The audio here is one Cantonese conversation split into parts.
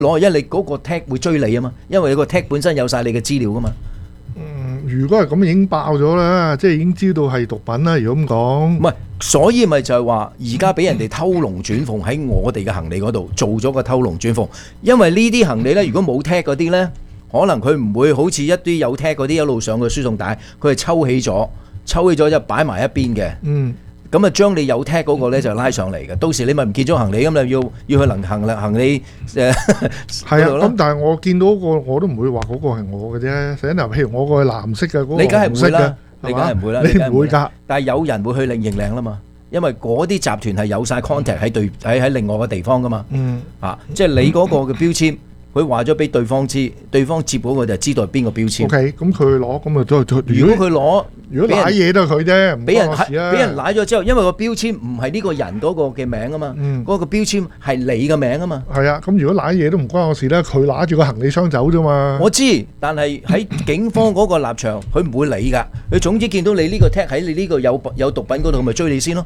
攞，因為你嗰個 tag 會追你啊嘛，因為你個 tag 本身有晒你嘅資料噶嘛。 如果係咁已經爆咗啦，即係已經知道係毒品啦。如果咁講， 唔係，所以咪就係話而家俾人哋偷龍轉鳳喺我哋嘅行李嗰度做咗個偷龍轉鳳，因為呢啲行李呢，如果冇 tag 嗰啲呢，可能佢唔會好似一啲有 tag 嗰啲一路上嘅輸送帶，佢係抽起咗就擺埋一邊嘅。咁啊，將你有 tag 嗰個咧就拉上嚟嘅，到時你咪唔見咗行李咁，你要去行李係啊。咁但係我見到個我都唔會話嗰個係我嘅啫。譬如我個係藍色嘅嗰個， 你梗係唔會啦， 你梗係唔會啦，你唔會㗎。 但係有人會去認領啦嘛，因為嗰啲集團係有晒 contact 喺另外嘅地方㗎嘛。即係你嗰個嘅標籤。佢話咗俾對方知，對方接嗰個就知道係邊個標籤。 OK，咁佢攞，咁啊都如果佢攞， 如果攋嘢都係佢啫， 俾人攋咗之後，因為個標籤唔係呢個人嗰個嘅名啊嘛，嗰個標籤係你嘅名啊嘛。 係啊，咁如果攋嘢都唔關我事啦，佢攋住個行李箱走啫嘛。 我知，但係喺警方嗰個立場，佢唔會理㗎。佢總之見到你呢個 tag 喺你呢個有毒品嗰度，咪追你先咯。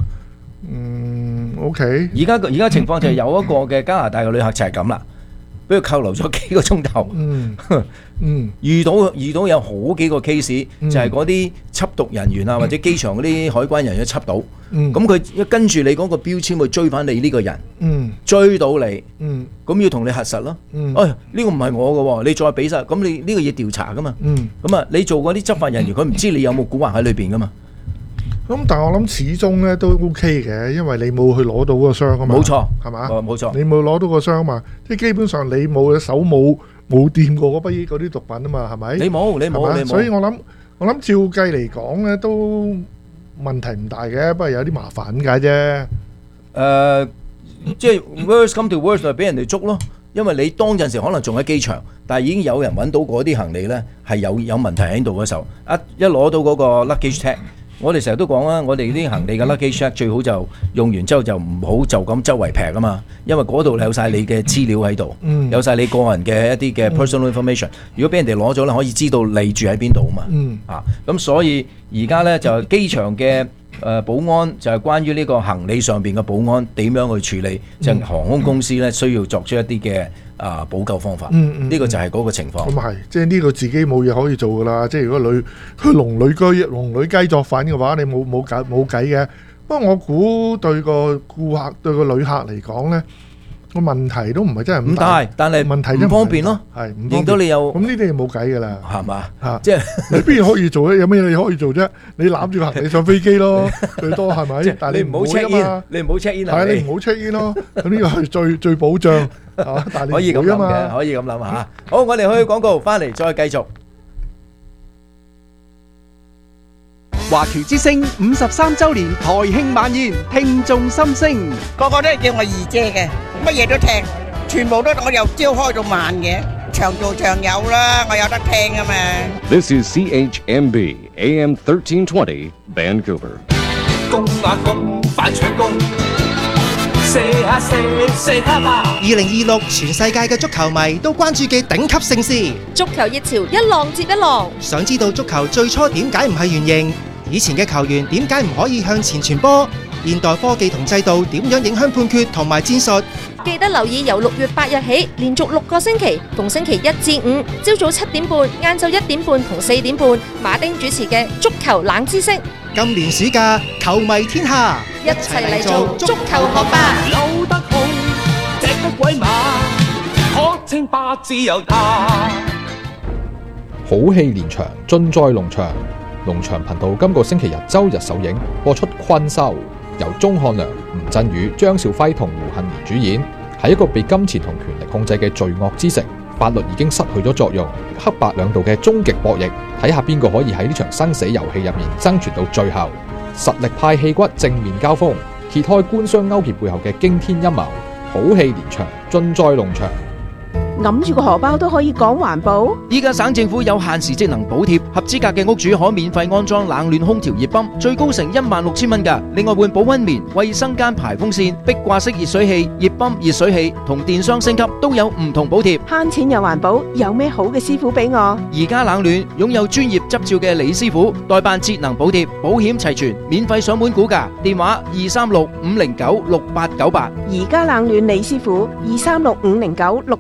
OK。 而家情況就係有一個嘅加拿大嘅旅客就係咁啦。俾佢扣留咗幾個鐘頭，遇到有好幾個 case，就係嗰啲緝毒人員啊，或者機場嗰啲海關人員緝到，咁佢一跟住你嗰個標籤去追翻你呢個人，追到你，咁要同你核實咯。呢個唔係我嘅，你再俾晒，咁你呢個嘢調查噶嘛，咁啊，你做嗰啲執法人員，佢唔知你有冇蠱惑喺裏邊噶嘛。 咁但係我諗始終咧都 OK 嘅，因為你冇去攞到嗰個箱啊嘛。 冇錯， 係嘛？ 冇錯。 你冇攞到個箱嘛？即係基本上你冇手冇掂過嗰啲毒品啊嘛，係咪？ 你冇。 所以我諗照計嚟講咧都問題唔大嘅，不過有啲麻煩咁解啫。 即係 worst come to worst 就俾人哋捉咯，因為你當陣時可能仲喺機場，但係已經有人揾到嗰啲行李咧係有問題喺度嘅時候，一攞到嗰個 luggage tag。我哋成日都講啦，我哋啲行李嘅 luggage tag 最好就用完之後就唔好就咁周圍劈啊嘛，因為嗰度有晒你嘅資料喺度，有晒你個人嘅一啲嘅 personal information。如果俾人哋攞咗咧，可以知道你住喺邊度啊嘛。咁所以而家咧就機場嘅保安就係關於呢個行李上邊嘅保安點樣去處理，就係航空公司咧需要作出一啲嘅補救方法。呢個就係嗰個情況。 咁係，即係呢個自己冇嘢可以做噶啦。即係如果佢龍女雞作反嘅話，你冇計嘅。不過我估對個顧客對個旅客嚟講咧，個問題都唔係真係咁大， 但係問題唔方便咯。 係唔令到你有咁呢啲冇計噶啦， 係嘛？ 即係你邊可以做咧？有咩你可以做啫？你攬住個行李上飛機咯，最多係咪？但係你唔好 check in， 你唔好 check in 係你唔好 check in 咯。咁呢個係最保障。 可以咁諗嘅，可以咁諗嚇。好，我哋去廣告，翻嚟再繼續。 華僑之聲53週年台慶晚宴，聽眾心聲， 個個都係叫我二姐嘅，乜嘢都聽，全部都我由朝開到晚嘅，長做長有啦，我有得聽啊嘛。 This is CHMB AM 1320 Vancouver。 公啊公，快搶工！ 2026全世界嘅足球迷都關注嘅頂級盛事， 足球熱潮一浪接一浪。 想知道足球最初點解唔係圓形？以前嘅球員點解唔可以向前傳波？現代科技同制度點樣影響判決同埋戰術？ 記得留意由6月8日起，連續6個星期，逢星期1至5，朝早7點半、晏晝1點半同4點半，馬丁主持嘅足球冷知識。 今年暑假，球迷天下， 一齊嚟做足球學霸。 扭得好，隻得鬼馬，可稱霸自由他。 好戲連場，盡在龍場。龍場頻道今個星期日周日首映播出《困獸》，由鐘漢良、吳鎮宇、張兆輝同胡杏兒主演，係一個被金錢同權力控制嘅罪惡之城，法律已經失去咗作用，黑白兩道嘅終極博弈，睇下邊個可以喺呢場生死遊戲入面爭存到最後。實力派戲骨正面交鋒，揭開官商勾結背後嘅驚天陰謀，好戲連場，盡在龍場。 揞住個荷包都可以講環保？ 依家省政府有限時節能補貼，合資格嘅屋主可免費安裝冷暖空調熱泵，最高成16,000蚊㗎。另外換保溫棉、衛生間排風扇、壁掛式熱水器、熱泵、熱水器同電箱升級都有唔同補貼。 慳錢又環保，有咩好嘅師傅俾我？ 而家冷暖擁有專業執照嘅李師傅代辦節能補貼，保險齊全，免費上門估價，電話236-509-6898。 而家冷暖李師傅236-509-6898。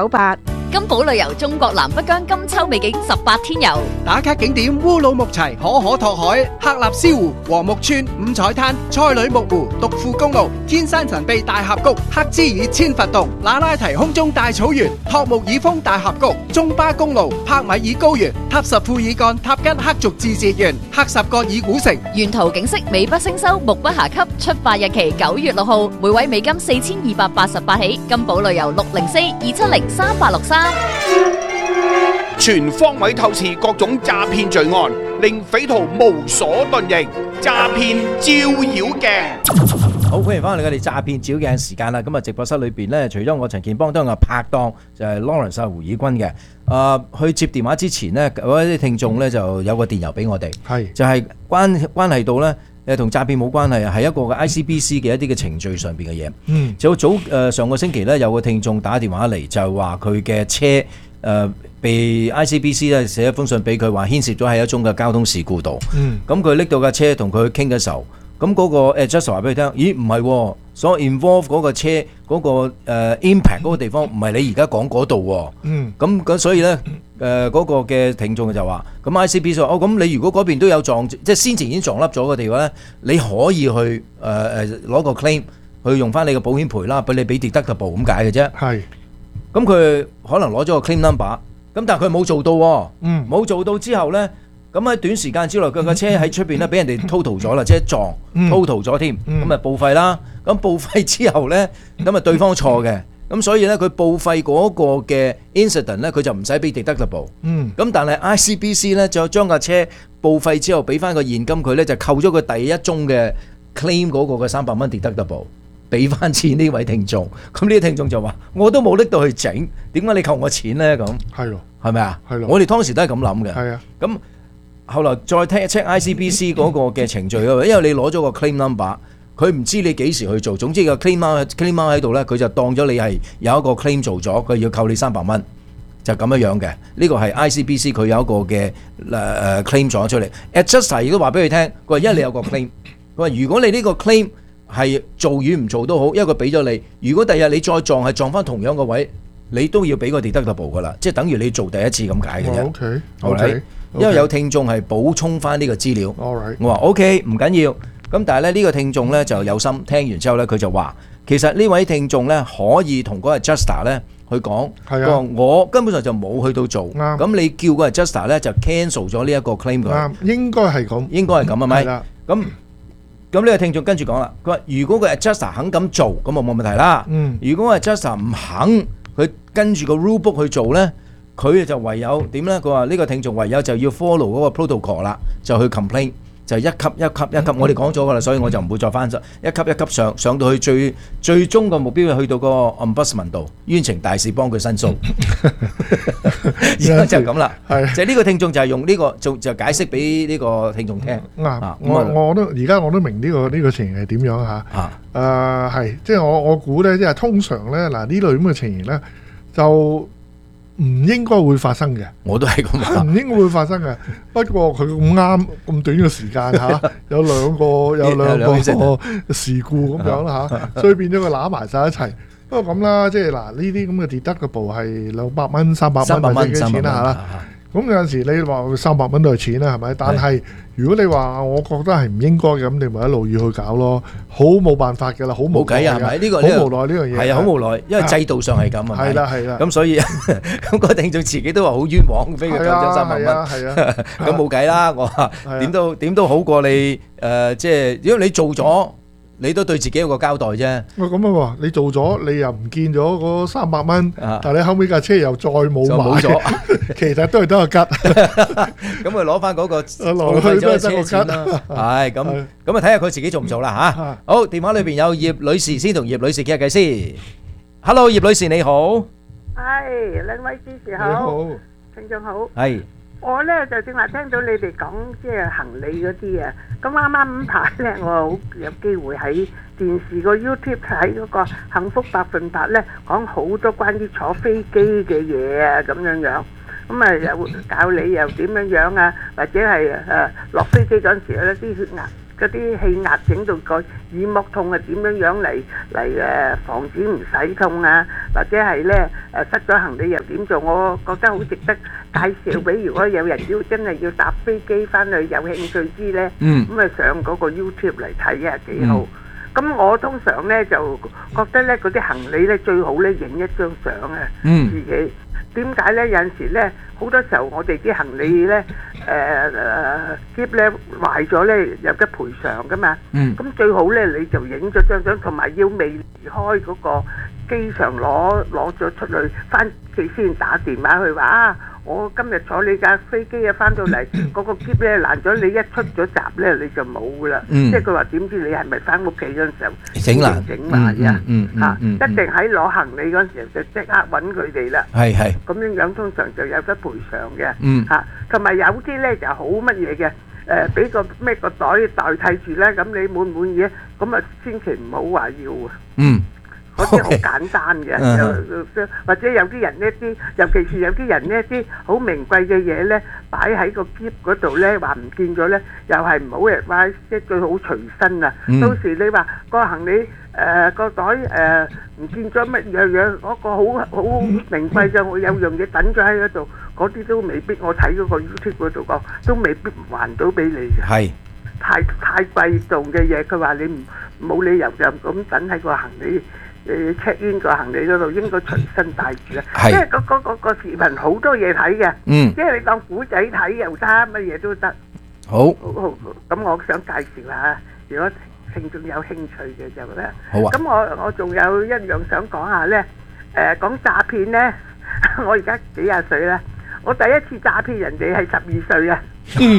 98。 金寶旅遊中國南北疆金秋美景18天遊， 打卡景點烏魯木齊、可可托海、喀納斯湖、禾木村、五彩灘、塞里木湖、獨富公路、天山神秘大峽谷、克孜爾千佛洞、那拉提空中大草原、托木爾峰大峽谷、中巴公路、帕米爾高原、塔什庫爾幹、塔吉克族自治縣、克什格爾古城。 沿途景色美不勝收，目不暇給。出發日期9月6號，每位美金4288起。金寶旅遊604-270-3863。 全方位透視各種詐騙罪案，令匪徒無所遁形。詐騙照妖鏡， 好歡迎翻嚟我哋詐騙照妖鏡時間啦！咁啊，直播室裏邊咧，除咗我陳健邦，都有個拍檔就係 Lawrence 胡以軍嘅。去接電話之前呢，嗰啲聽眾咧就有個電郵俾我哋，就係關係到咧同詐騙冇關係，係一個嘅 ICBC 嘅一啲嘅程序上邊嘅嘢。就早上個星期咧，有個聽眾打電話嚟，就係話佢嘅車被 ICBC 咧寫一封信俾佢，話牽涉咗喺一宗嘅交通事故度。咁佢拎到架車同佢傾嘅時候，咁嗰個 adjuster 話俾佢聽，咦唔係喎，所 involve 嗰個車嗰個impact 嗰個地方唔係你而家講嗰度喎。咁所以咧嗰個嘅聽眾就話，咁 ICBC 話咁你如果嗰邊都有撞，即係先前已經撞凹咗嘅地方咧，你可以去攞個 claim 去用翻你嘅保險賠啦，俾你俾 deductible 咁解嘅啫。係。咁佢可能攞咗個 claim number。咁但係佢冇做到喎，冇做到之後呢，咁喺短時間之內，佢個車喺出邊咧俾人哋 total 咗啦，即係撞 total 咗添，咁啊報廢啦。咁報廢之後呢，咁啊對方錯嘅，咁所以呢，佢報廢嗰個嘅 incident 呢，佢就唔使俾 deductible。咁但係 ICBC 呢，就將架車報廢之後俾翻個現金佢呢，就扣咗佢第一宗嘅 claim 嗰個嘅300蚊 deductible。俾翻錢呢位聽眾，咁呢啲聽眾就話：我都冇拎到去整，點解你扣我錢呢？咁係咯，係咪啊？係咯，我哋當時都係咁諗嘅。係啊，咁後來再 check ICBC 嗰個嘅程序咯，因為你攞咗個 claim number，佢唔知你幾時去做，總之個 claim number 喺度呢，佢就當咗你係有一個 claim 做咗，佢要扣你300蚊，就咁樣樣嘅。呢個係 ICBC 佢有一個嘅claim 咗出嚟。Adjuster 亦都話俾佢聽，佢話因為你有個 claim，佢話如果你呢個 claim係做與唔做都好，因為佢俾咗你。如果第日你再撞係撞翻同樣個位，你都要俾個 deductible噶啦，即係等於你做第一次咁解嘅啫。OK，因為有聽眾係補充翻呢個資料。我話 OK 唔緊要。咁但係咧呢個聽眾咧就有心，聽完之後咧佢就話，其實呢位聽眾咧可以同嗰個 adjuster 咧去講，佢話我根本上就冇去到做。咁你叫個 adjuster 咧就 cancel 咗呢一個 claim 佢。應該係咁。應該係咁係咪？咁呢個聽眾跟住講啦，佢話如果個 adjuster 肯咁做，咁就冇問題啦。如果個 adjuster 唔肯，佢跟住個 rule book 去做呢，佢就唯有點呢？佢話呢個聽眾唯有就要 follow 嗰個 protocol 啦，就去 complain， 就一級一級一級。我哋講咗噶啦，所以我就唔會再翻一級一級上到去最終個目標去到個 ombudsman 度，冤情大使幫佢申訴。而家就係咁啦，就係呢個聽眾就係用呢個就解釋俾呢個聽眾聽。 我都而家我都明呢個情形係點樣嚇。係即係我估咧，即係通常咧嗱呢類咁嘅情形咧就唔應該會發生嘅。我都係咁諗，唔應該會發生嘅。不過佢咁啱咁短嘅時間嚇，有兩個事故咁樣啦嚇，所以變咗佢攬埋晒一齊。不過咁啦，即係嗱呢啲咁嘅deductible係200蚊、300蚊或者幾錢啦嚇。咁有陣時你話300蚊都係錢啦，係咪？但係如果你話我覺得係唔應該嘅，咁你咪一路要去搞咯。好冇辦法㗎啦，好冇計啊，係咪？呢個好無奈呢樣嘢。係啊，好無奈，因為制度上係咁啊。係啦，係啦。咁所以咁個聽眾自己都話好冤枉，俾佢扣咗300蚊。係啊，咁冇計啦。我話點都好過你即係如果你做咗。你都對自己有個交代啫。咁啊喎，你做咗，你又唔見咗嗰300蚊，但係你後尾架車又再冇買，其實都係得個吉。咁佢攞翻嗰個浪費咗個車錢啦。係咁啊，睇下佢自己做唔做啦嚇。好，電話裏邊有葉女士，先同葉女士傾下偈先。Hello， 葉女士你好。 係，兩位主持好，聽眾好。係。我咧就正話聽到你哋講即係行李嗰啲啊，咁啱啱排咧，我好有機會喺電視個 YouTube 睇嗰個幸福100%咧，講好多關於坐飛機嘅嘢啊，咁樣樣，咁啊又教你又點樣樣啊，或者係落飛機嗰陣時咧啲血壓嗰啲氣壓整到個耳膜痛啊，點樣嚟防止唔使痛啊？或者係咧失咗行李又點做？我覺得好值得介紹俾如果有人真係要搭飛機翻去有興趣知咧，咁啊上嗰個 YouTube 嚟睇啊幾好。咁我通常咧就覺得咧嗰啲行李咧最好咧影一張相啊，自己。點解咧？有陣時咧，好多時候我哋啲行李咧，篋咧壞咗咧，有得賠償噶嘛。咁最好咧，你就影咗張相，同埋要未離開嗰個機場攞咗出去，翻去先打電話去話啊，我今日坐你架飛機啊，翻到嚟嗰個篋咧爛咗，你一出咗閘咧你就冇噶啦。即係佢話點知你係咪翻屋企嗰陣時候整壞啊？一定喺攞行李嗰陣時候就即刻揾佢哋啦。係。咁樣通常就有得賠償嘅。同埋有啲咧就好乜嘢嘅。俾個咩個袋代替住咧，咁你滿唔滿意？咁啊，千祈唔好話要啊。嗰啲好簡單嘅，或者有啲人呢啲，尤其是有啲人呢啲好名貴嘅嘢咧，擺喺個篋嗰度咧，話唔見咗咧，又係唔好advise，即係最好隨身啊。到時你話個行李個袋唔見咗乜樣嗰個好名貴嘅，我有樣嘢等咗喺嗰度，嗰啲都未必。我睇嗰個 YouTube 嗰度講，都未必還到俾你嘅。係太貴重嘅嘢，佢話你冇理由就咁等喺個行李。check in 個行李嗰度應該隨身帶住啊，因為個視頻好多嘢睇嘅，即係你當古仔睇又得，乜嘢都得。好，咁我想介紹下，如果聽眾有興趣嘅就咧，好啊。咁我仲有一樣想講下咧，講詐騙咧，我而家幾廿歲啦，我第一次詐騙人哋係12歲啊。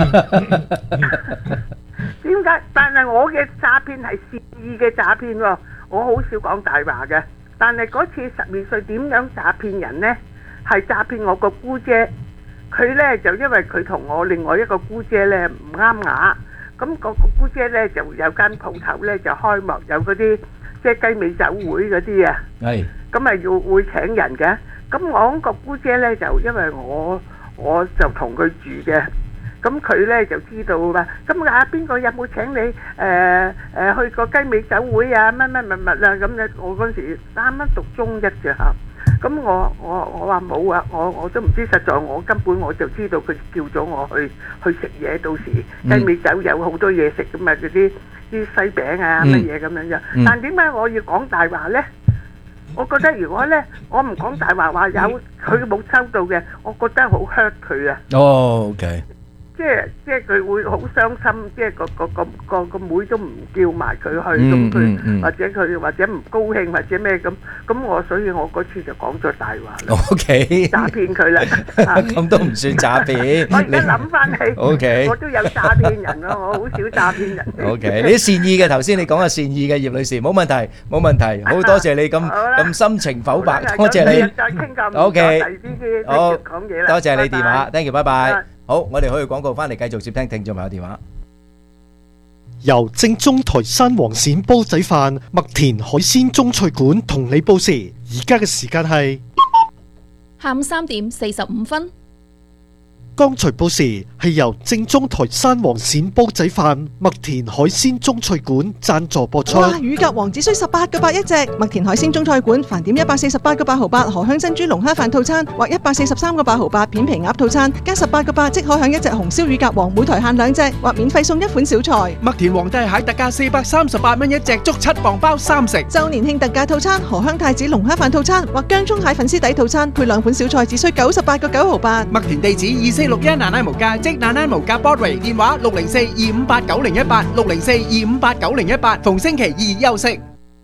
點解？但係我嘅詐騙係善意嘅詐騙喎。我好少講大話嘅，但係嗰次12歲點樣詐騙人呢？係詐騙我個姑姐，佢呢就因為佢同我另外一個姑姐呢唔啱牙，咁個姑姐呢就有間鋪頭呢就開幕有嗰啲即係雞尾酒會嗰啲啊，咁咪會請人嘅，咁我個姑姐呢就因為我就同佢住嘅。咁佢咧就知道啦。咁啊，邊個有冇請你去個雞尾酒會啊？乜乜物啊？咁咧，我嗰時啱啱讀中一嘅嚇。咁我話冇啊，我都唔知。實在我根本我就知道佢叫咗我去食嘢。到時雞尾酒有好多嘢食咁啊，嗰啲西餅啊乜嘢咁樣樣。但點解我要講大話咧？我覺得如果咧我唔講大話，話有佢冇收到嘅，我覺得好 hurt 佢啊。OK。即係佢會好傷心，即係個妹都唔叫埋佢去，咁佢或者唔高興或者咩咁所以我嗰次就講咗大話啦。OK， 詐騙佢啦。咁都唔算詐騙。我而家諗翻起，OK，我都有詐騙人咯，我好少詐騙人。OK， 你善意嘅，頭先你講嘅善意嘅葉女士，冇問題，冇問題，好多謝你咁心情剖白，多謝你。再傾咁，OK，好，多謝你電話 ，thank you，拜拜。好，我哋可以廣告翻嚟，繼續接聽聽眾朋友電話。 由正宗台山黃鱔煲仔飯麥田海鮮中菜館同你報時，而家嘅時間係下午3點45分。 剛才報時係由正宗台山黃鱔煲仔飯麥田海鮮中菜館贊助播出。 哇！乳鴿王只需18個8一隻，麥田海鮮中菜館飯點148個8毫8荷香珍珠龍蝦飯套餐，或143個8毫8片皮鴨套餐，加18個8即可享一隻紅燒乳鴿王，每台限2隻，或免費送一款小菜。 麥田皇帝蟹特價438蚊一隻，足7磅包3食。 周年慶特價套餐，荷香太子龍蝦飯套餐，或薑葱蟹粉絲底套餐，配2款小菜，只需98個9毫8。 麥田地址2461奶奶無價，即奶奶無價 Broadway， 電話604-258-9018 604-258-9018，逢星期2休息。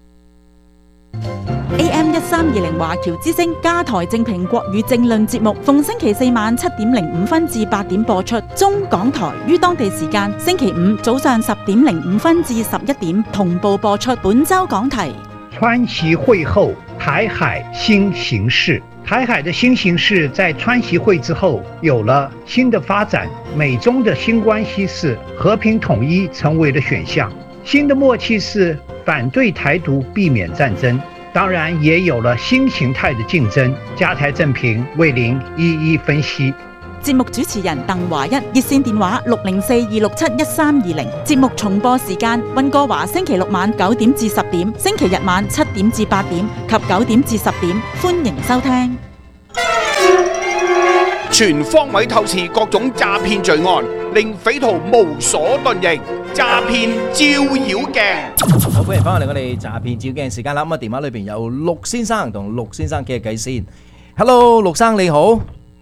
AM 1320華僑之聲加台正評國語政論節目，逢星期4晚7點05分至8點播出。中港台於當地時間星期5早上10點05分至11點同步播出。本周講題： 川習會後，台海新形勢。台海的新形勢在川習會之後有了新的發展，美中的新關係是和平統一成為了選項，新的默契是反對台獨，避免戰爭，當然也有了新形態的競爭。加台正評為您一一分析。 節目主持人鄧華一，熱線電話604-267-1320。節目重播時間：溫哥華星期六晚9點至10點，星期日晚7點至8點及9點至10點。歡迎收聽。 全方位透視各種詐騙罪案，令匪徒無所遁形。詐騙照妖鏡， 好，歡迎翻嚟我哋詐騙照鏡時間啦。咁啊，電話裏邊有陸先生同陸先生傾下偈先。Hello，陸生你好。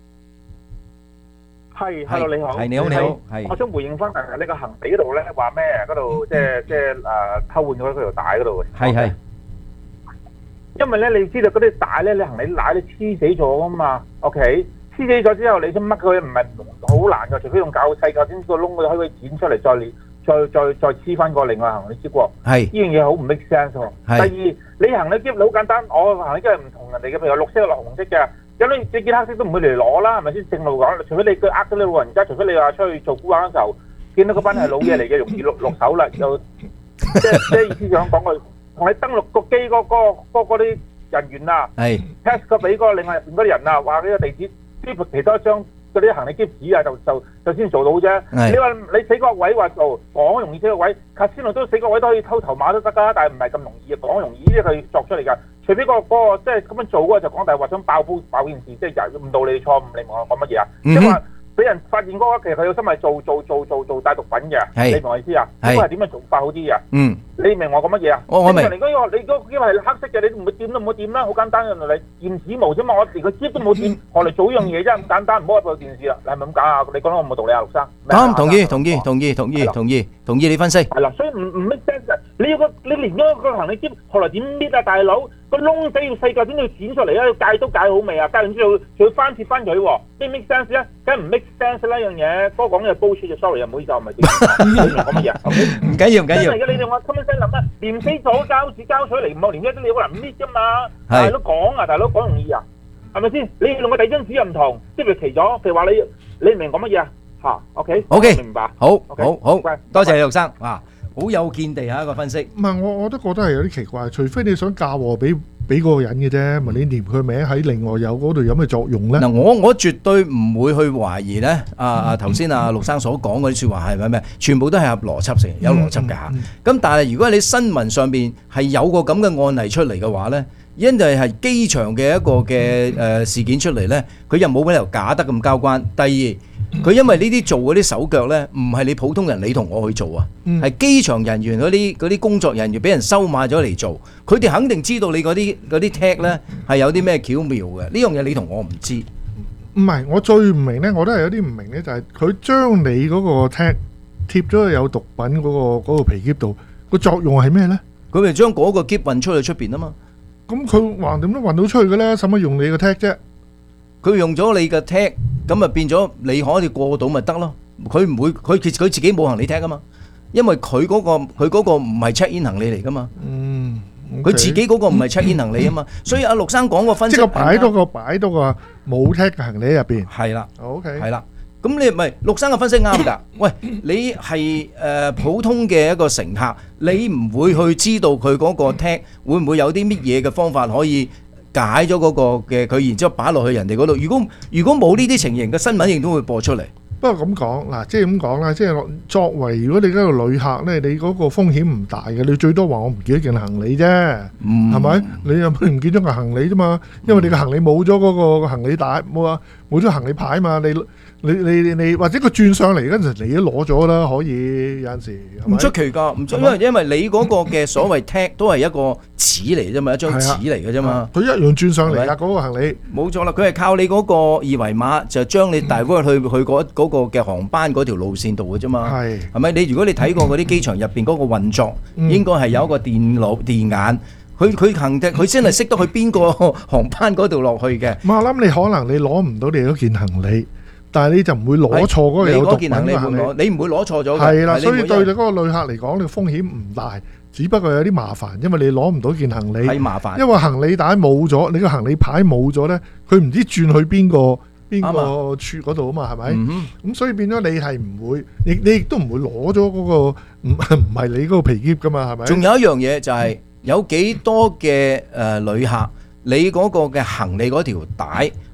係，Hello 你好。 係你好你好。係。 我想回應翻呢個行李嗰度咧，話咩嗰度即係偷換咗嗰條帶嗰度。 係。 因為咧，你知道嗰啲帶咧，你行李帶你黐死咗噶嘛 ，OK？黐死咗之後，你想乜佢唔係好難噶，除非用較細個先個窿，佢可以剪出嚟，再黐翻個另外行李篋喎。係。呢樣嘢好唔 make sense 喎。係。第二，你行李篋好簡單，我行李篋係唔同人哋嘅，譬如綠色、紅色嘅，咁你見黑色都唔會嚟攞啦，係咪先？正路講，除非你佢呃咗你老人家，除非你話出去做估價嗰時候，見到嗰班係老嘢嚟嘅，容易落手啦，就即意思想講佢同你登錄個機嗰啲人員啊，係 pass 個俾嗰另外入邊嗰啲人啊，話呢個地址。其多一張嗰啲行李篋紙啊，就先做到啫。你話你死個位話做講容易死個位，卡先路都死個位都可以偷頭馬都得噶，但係唔係咁容易啊，講容易呢啲佢作出嚟㗎。除非個即係咁樣做嗰個就講大話想爆件事，即係誤導你錯誤，你問我講乜嘢啊？即係話俾人發現嗰個其實佢有心係做帶毒品嘅，你明我意思啊？應該係點樣做法好啲啊？你明我講乜嘢啊？我明。你嗰個機係黑色嘅，你唔會掂都唔好掂啦，好簡單嘅你驗指模啫嘛，我連個篋都冇掂，我嚟做呢樣嘢啫，咁簡單，唔好話部電視啦，係咪咁講啊？你講得我冇道理啊，陸生。 啱，同意你分析。 係啦，所以唔 make sense。你連咗個行李篋，後來點搣啊，大佬？個窿仔要細個先要剪出嚟啊！要戒都戒好未啊？戒完之後仲要翻貼翻佢喎，咩 make sense 咧？梗係唔 make sense 啦！樣嘢，哥講嘅係 bullshit 就 sorry 啊，唔好意思，我唔係點講乜嘢？ 唔緊要。 真係嘅，你哋話 common sense 諗啊，黏死咗膠紙膠水嚟，唔係黏咗啲你好難搣㗎嘛？大佬講啊，大佬講容易啊，係咪先？你用個第二張紙又唔同，即係奇咗。譬如話你唔明講乜嘢啊？嚇 ，OK，明白。 好，多謝你陸生啊！好有見地下一個分析。 唔係我都覺得係有啲奇怪，除非你想嫁禍俾嗰個人嘅啫，問你連佢名喺另外有嗰度有咩作用咧？嗱， 我絕對唔會去懷疑咧。頭先陸生所講嗰啲説話係咩？全部都係合邏輯性，有邏輯嘅嚇。咁但係如果你新聞上邊係有個咁嘅案例出嚟嘅話咧，因為係機場嘅一個嘅事件出嚟咧，佢又冇理由假得咁交關。第二，佢因為呢啲做嗰啲手腳咧，唔係你普通人你同我去做啊，係機場人員嗰啲工作人員俾人收買咗嚟做，佢哋肯定知道你嗰啲 tag 咧係有啲咩巧妙嘅。呢樣嘢你同我唔知。 唔係，我最唔明咧，我都係有啲唔明咧，就係佢將你嗰個 tag 貼咗有毒品嗰個皮篋度，個作用係咩咧？ 佢咪將嗰個篋運出去出邊啊嘛。咁佢橫掂都運到出去嘅啦，使乜用你個 tag 啫？ 佢用咗你嘅 tag，咁咪變咗你可以過到咪得咯？佢唔會，佢自己冇行李 tag 啊嘛，因為佢嗰個唔係 check in 行李嚟噶嘛。佢自己嗰個唔係 check in 行李啊嘛，所以阿陸生講個分析， 即係擺多個冇 tag 嘅行李入邊。 係啦 ，OK， 係啦。咁你唔係陸生嘅分析啱㗎？喂，你係普通嘅一個乘客，你唔會去知道佢嗰個 tag 會唔會有啲乜嘢嘅方法可以解咗嗰個嘅佢，然之後擺落去人哋嗰度。如果冇呢啲情形嘅新聞，亦都會播出嚟。 不過咁講嗱，即係咁講啦，即係作為如果你嗰個旅客咧，你嗰個風險唔大嘅，你最多話我唔記得件行李啫，係咪？你又唔見咗個行李啫嘛？因為你個行李冇咗嗰個行李帶，冇咗行李牌嘛，你或者佢轉上嚟嗰陣時，你都攞咗啦，可以有陣時唔出奇㗎，唔出，因為你嗰個嘅所謂 tag 都係一個紙嚟啫嘛，一張紙嚟嘅啫嘛， 佢一樣轉上嚟㗎嗰個行李。 冇錯啦，佢係靠你嗰個二維碼就將你帶嗰去嗰個嘅航班嗰條路線度嘅啫嘛，係咪？如果你睇過嗰啲機場入邊嗰個運作，應該係有一個電眼。佢先係識得去邊個航班嗰度落去嘅。 我諗你可能你攞唔到你嗰件行李，但係你就唔會攞錯嗰個有毒品嘅行李。 你唔會攞錯咗嘅。 係啦，所以對你嗰個旅客嚟講，你風險唔大，只不過有啲麻煩，因為你攞唔到件行李。 係麻煩。 因為行李帶冇咗，你個行李牌冇咗咧，佢唔知轉去邊個處嗰度啊嘛，係咪？咁所以變咗你係唔會，你亦都唔會攞咗嗰個唔係你嗰個皮篋噶嘛，係咪？ 仲有一樣嘢就係。有幾多嘅旅客，你嗰個嘅行李嗰條帶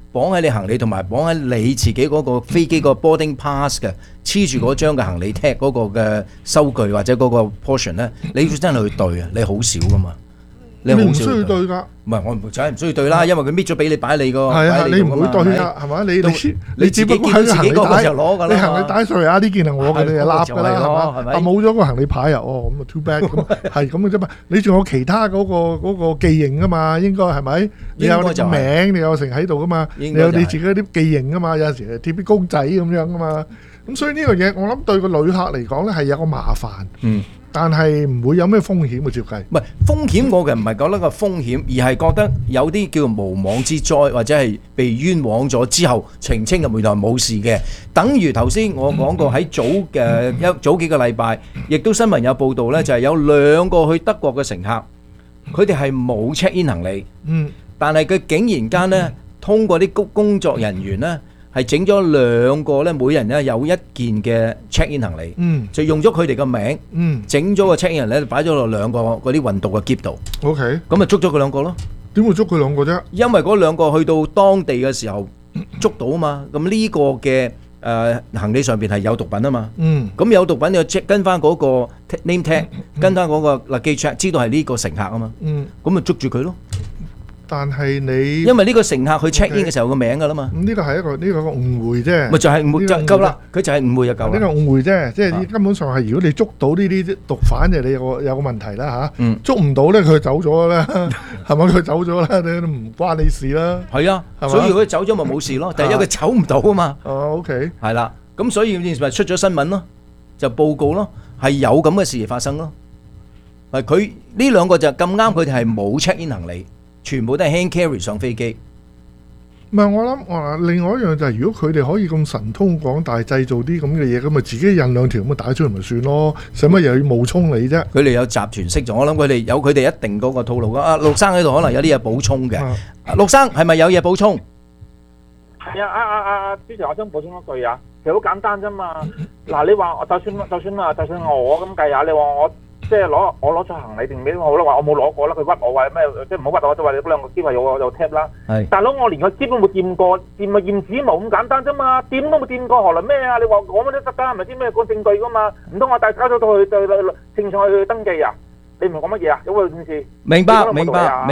綁喺你行李同埋綁喺你自己嗰個飛機個 boarding pass 嘅，黐住嗰張嘅行李 tag 嗰個嘅收據或者嗰個 portion 咧，你要真係去對啊，你好少噶嘛。 你唔需要對㗎， 唔係我梗係唔需要對啦，因為佢搣咗俾你擺你個， 係啊，你唔會對㗎，係嘛？你只不過喺個行李帶就攞㗎啦，你行李帶上嚟啊！呢件係我嘅，你就揦㗎啦，係嘛？冇咗個行李牌啊，哦咁啊 too bad 咁，係咁嘅啫嘛。你仲有其他嗰個記認㗎嘛？應該係咪？你有你個名，你有成喺度㗎嘛？你有你自己啲記認㗎嘛？有陣時係貼啲公仔咁樣㗎嘛。咁所以呢樣嘢，我諗對個旅客嚟講咧係有個麻煩。但係唔會有咩風險嘅照計。 唔係風險，我嘅唔係覺得個風險，而係覺得有啲叫無妄之災，或者係被冤枉咗之後澄清嘅原來冇事嘅。等於頭先我講過喺早幾個禮拜，亦都新聞有報導呢，就係有2個去德國嘅乘客，佢哋係冇 check in 行李，但係佢竟然間呢，通過啲工作人員呢，係整咗2個咧，每人咧有1件嘅 check in 行李，就用咗佢哋嘅名，整咗個 check in 行李擺咗落2個嗰啲運動嘅篋度。 OK， 咁咪捉咗佢2個咯。 點會捉佢2個啫？因為嗰2個去到當地嘅時候捉到啊嘛。咁呢個嘅行李上邊係有毒品啊嘛。咁有毒品就跟翻嗰個 name tag，跟翻嗰個 luggage check，知道係呢個乘客啊嘛。咁咪捉住佢咯。 但係你因為呢個乘客去 check in 嘅時候個名㗎啦嘛， 呢個係一個誤會啫， 咪就係誤會就夠啦，佢就係誤會就夠啦。 呢個誤會啫，即係根本上係如果你捉到呢啲毒販就你有個問題啦嚇，捉唔到咧佢走咗啦，係咪佢走咗啦？你都唔關你事啦。 係啊，所以佢走咗咪冇事咯，但係因為佢走唔到啊嘛。 哦 OK， 係啦，咁所以咪出咗新聞咯，就報告咯，係有咁嘅事發生咯。係佢呢2個就咁啱，佢哋係冇 check in 行李。全部都係 hand carry 上飛機。 唔係我諗，另外一樣就係如果佢哋可以咁神通廣大製造啲咁嘅嘢，咁咪自己印2條咁嘅帶出嚟咪算咯，使乜又要冒充你啫？佢哋有集團式咗，我諗佢哋有佢哋一定嗰個套路。陸生喺度可能有啲嘢補充嘅。陸生係咪有嘢補充？ 係啊，之前我想補充一句啊，其實好簡單啫嘛。嗱，你話就算我咁計下，你話我。即係我攞咗行李定咩都好啦，話我冇攞過啦，佢屈我或者咩，即係唔好屈我，就話你嗰2個機係我就 tap 啦。大佬我連個機都冇掂過，掂咪驗指模咁簡單啫嘛，掂都冇掂過，何來咩啊？你話我乜都得㗎，係咪先咩個證據㗎嘛？唔通我帶交咗到去正常去登記啊？你唔係講乜嘢啊？有冇件事？明白，完全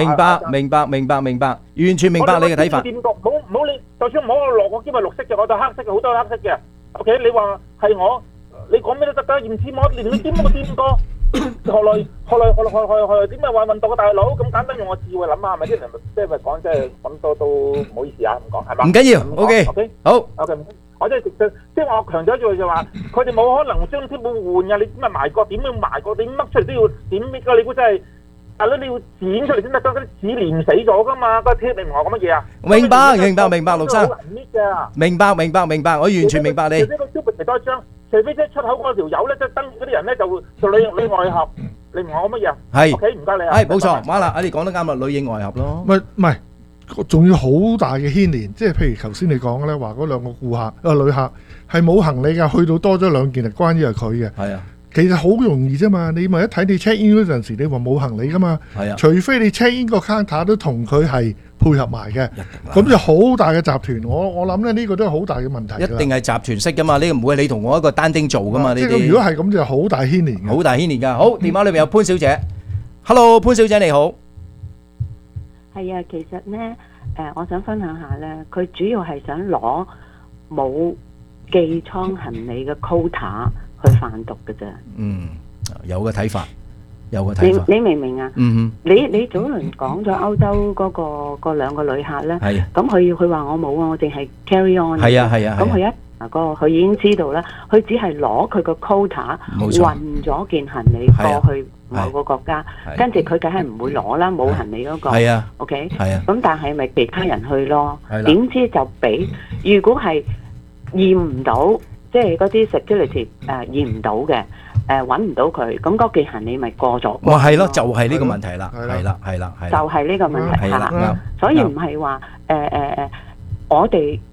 明白你嘅睇法。冇你，就算我落個機係綠色嘅，我就黑色嘅，好多黑色嘅。OK， 你話係我，你講咩都得㗎，驗指模連你掂都冇掂過。何來點解話運動嘅大佬咁簡單，用我智慧諗下，係咪啲人即係咪講即係咁都唔好意思啊咁講係嘛？唔緊要 ，OK， 好 ，OK， 我即係即係我強調一句就話，佢哋冇可能將啲冇換㗎，你點咪埋個點樣埋個點掹出嚟都要點搣㗎？你估真係大佬你要剪出嚟先得，嗰啲紙連死咗㗎嘛？個貼你唔係講乜嘢啊？明白，陸生，明白，我完全明白你。除非即係出口嗰條友咧，即係登嗰啲人咧，就裏外合，你唔係我乜嘢啊？係 ，OK， 唔該你啊。係冇錯，馬啦，你講得啱啦，裏應外合咯。 唔係，仲要好大嘅牽連，即係譬如頭先你講嘅咧，話嗰2個顧客旅客係冇行李㗎，去到多咗2件係關於係佢嘅。係啊。其實好容易啫嘛，你咪一睇你 check in 嗰陣時，你話冇行李㗎嘛。係啊。除非你 check in 個 counter 都同佢係配合埋嘅，咁就好大嘅集團。我諗咧呢個都係好大嘅問題。一定係集團式㗎嘛，呢個唔會係你同我一個單丁做㗎嘛。呢啲如果係咁就好大牽連嘅。好大牽連㗎。好，電話裏面有潘小姐。Hello， 潘小姐你好。 係啊，其實咧我想分享下咧，佢主要係想攞冇寄倉行李嘅 quota 去販毒嘅啫。 有個睇法。 你明唔明啊？你早輪講咗歐洲嗰2個旅客咧，咁佢話我冇啊，我淨係 carry on。係啊。咁佢已經知道啦，佢只係攞佢個 quota 運咗件行李過去某個國家，跟住佢梗係唔會攞啦，冇行李嗰個。係啊。OK。係啊。咁但係咪其他人去咯？點知就俾如果係驗唔到，即係嗰啲 security 驗唔到嘅。揾唔到佢，咁嗰件行李咪過咗？哇，係咯，就係呢個問題啦，係啦，就係呢個問題係啦，所以唔係話我哋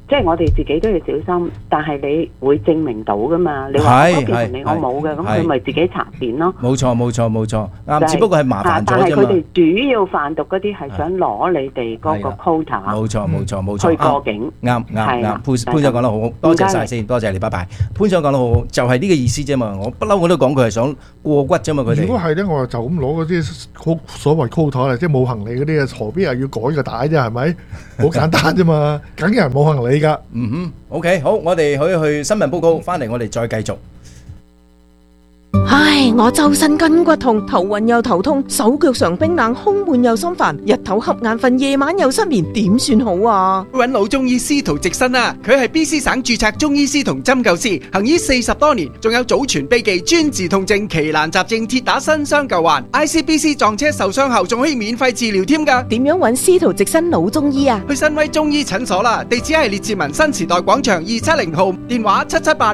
即係我哋自己都要小心，但係你會證明到噶嘛？你話嗰件同你我冇嘅，咁佢咪自己查驗咯。 冇錯，啱。只不過係麻煩咗啫嘛。 但係佢哋主要販毒嗰啲係想攞你哋嗰個 quota。 冇錯。 去過境。 啱。潘長講得好，多謝晒先，多謝你，拜拜。潘長講得好，就係呢個意思啫嘛。我不嬲我都講佢係想過骨啫嘛，佢哋。 如果係咧，我就咁攞嗰啲所謂 quota 即係冇行李嗰啲啊，何必又要改個帶啫？係咪？好簡單啫嘛，梗有人冇行李㗎。 OK， 好，我哋可以去新聞報告，翻嚟我哋再繼續。 唉，我周身筋骨痛，頭暈又頭痛，手腳常冰冷，胸悶又心煩，日頭瞌眼瞓，夜晚又失眠，點算好啊？ 揾老中醫司徒直新啊，佢係 BC 省註冊中醫師同針灸師，行醫40多年，仲有祖傳秘技專治痛症、奇難雜症，鐵打新傷舊患。ICBC 撞車受傷後仲可以免費治療添㗎。 點樣揾司徒直新老中醫啊？ 去新威中醫診所啦，地址係列治文新時代廣場270號，電話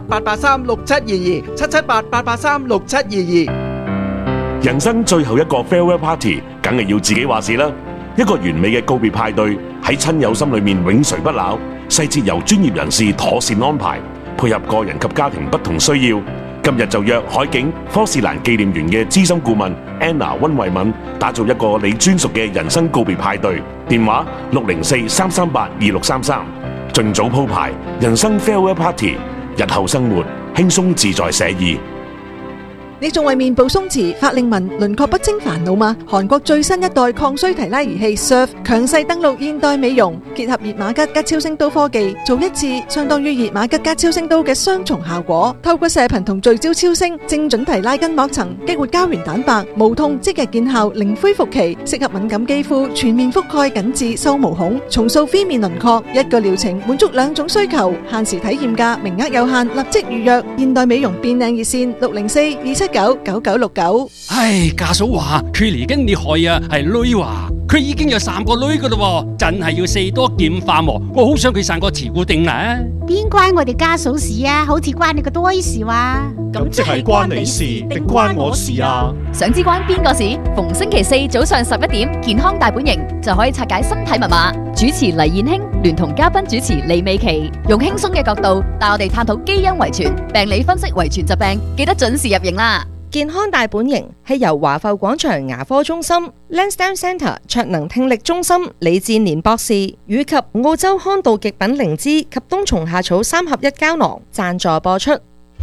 778-883-6722，778-883-6722。 人生最後一個 farewell party，梗係要自己話事啦。一個完美嘅告別派對，喺親友心裏面永垂不朽，細節由專業人士妥善安排，配合個人及家庭不同需要。今日就約海景科士蘭紀念園嘅資深顧問 Anna 溫慧敏，打造一個你專屬嘅人生告別派對。電話604-338-2633，盡早鋪排人生 farewell party，日後生活輕鬆自在寫意。 你仲為面部鬆弛、法令紋、輪廓不清煩惱嗎？韓國最新一代抗衰提拉儀器 Surf 強勢登陸現代美容，結合熱瑪吉加超聲刀科技，做一次相當於熱瑪吉加超聲刀嘅雙重效果。透過射頻同聚焦超聲，精準提拉筋膜層，激活膠原蛋白，無痛即日見效，零恢復期，適合敏感肌膚，全面覆蓋緊致收毛孔，重塑飛面輪廓。一個療程滿足兩種需求，限時體驗價，名額有限，立即預約。現代美容變靚熱線604-279-9969。 唉，家嫂話佢嚟緊你害啊，係女話佢已經有3個女噶啦，真係要四多劍化喎。我好想佢生個慈姑定啦。 邊關我哋家嫂事啊？好似關你個多事話。 咁即係關你事定關我事啊？ 想知關邊個事？逢星期4早上11點，健康大本營就可以拆解身體密碼。主持黎燕卿聯同嘉賓主持李美琪，用輕鬆嘅角度帶我哋探討基因遺傳、病理分析遺傳疾病，記得準時入營啦！ 健康大本營係由華埠廣場牙科中心、Lansdowne Centre 卓能聽力中心李志年博士以及澳洲康道極品靈芝及冬蟲夏草3合1膠囊贊助播出。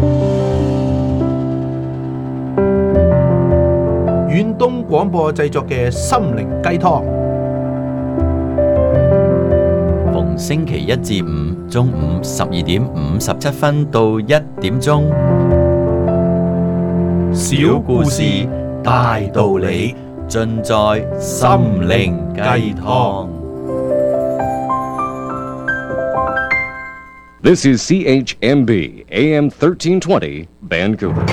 遠東廣播製作嘅心靈雞湯，逢星期1至5中午12點57分到1點鐘。小故事大道理，盡在心靈雞湯。 This is CHMB AM 1320 Vancouver。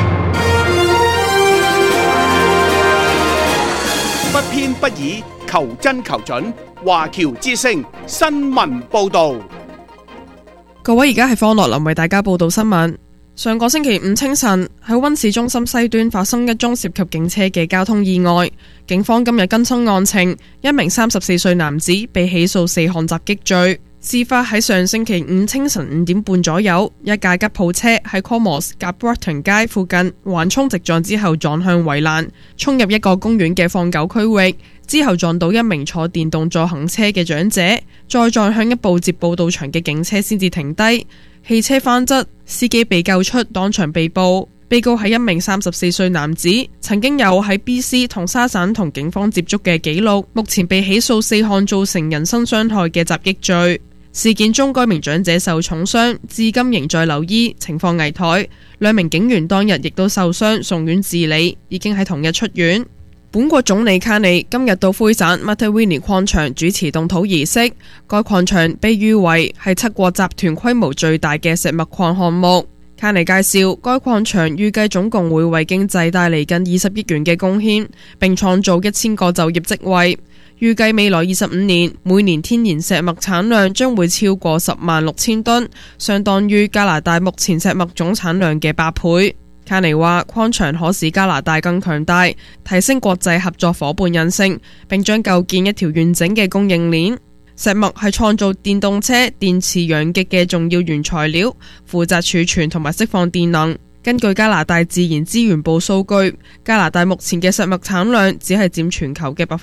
不偏不倚，求真求準。華僑之聲新聞報導。 各位，而家係方樂林為大家報道新聞。上個星期5清晨，喺溫市中心西端發生一宗涉及警車嘅交通意外。警方今日更新案情，一名34歲男子被起訴4項襲擊罪。事發喺上星期5清晨5點半左右，一架吉普車喺 Commerce 夾 Broughton 街附近橫衝直撞之後撞向圍欄，衝入一個公園嘅放狗區域，之後撞到一名坐電動助行車嘅長者，再撞向一部接報到場嘅警車先至停低。汽車翻側，司機被救出，當場被捕。被告係一名34歲男子，曾經有喺 BC 同沙省同警方接觸嘅記錄，目前被起訴4項造成人身傷害嘅襲擊罪。事件中，該名長者受重傷，至今仍在留醫，情況危殆。2名警員當日亦都受傷，送院治理，已經喺同日出院。本國總理卡尼今日到灰省 Matawini 礦場主持動土儀式，該礦場被譽為係7國集團規模最大嘅石墨礦項目。卡尼介紹，該礦場預計總共會為經濟帶嚟近20億元嘅貢獻，並創造1000個就業職位。預計未來25年，每年天然石墨產量將會超過106000噸，相當於加拿大目前石墨總產量嘅8倍。卡尼話，礦場可使加拿大更強大，提升國際合作夥伴韌性，並將構建一條完整嘅供應鏈。 石墨係創造電動車電池陽極嘅重要原材料，負責儲存同埋釋放電能。根據加拿大自然資源部數據，加拿大目前嘅石墨產量只係佔全球嘅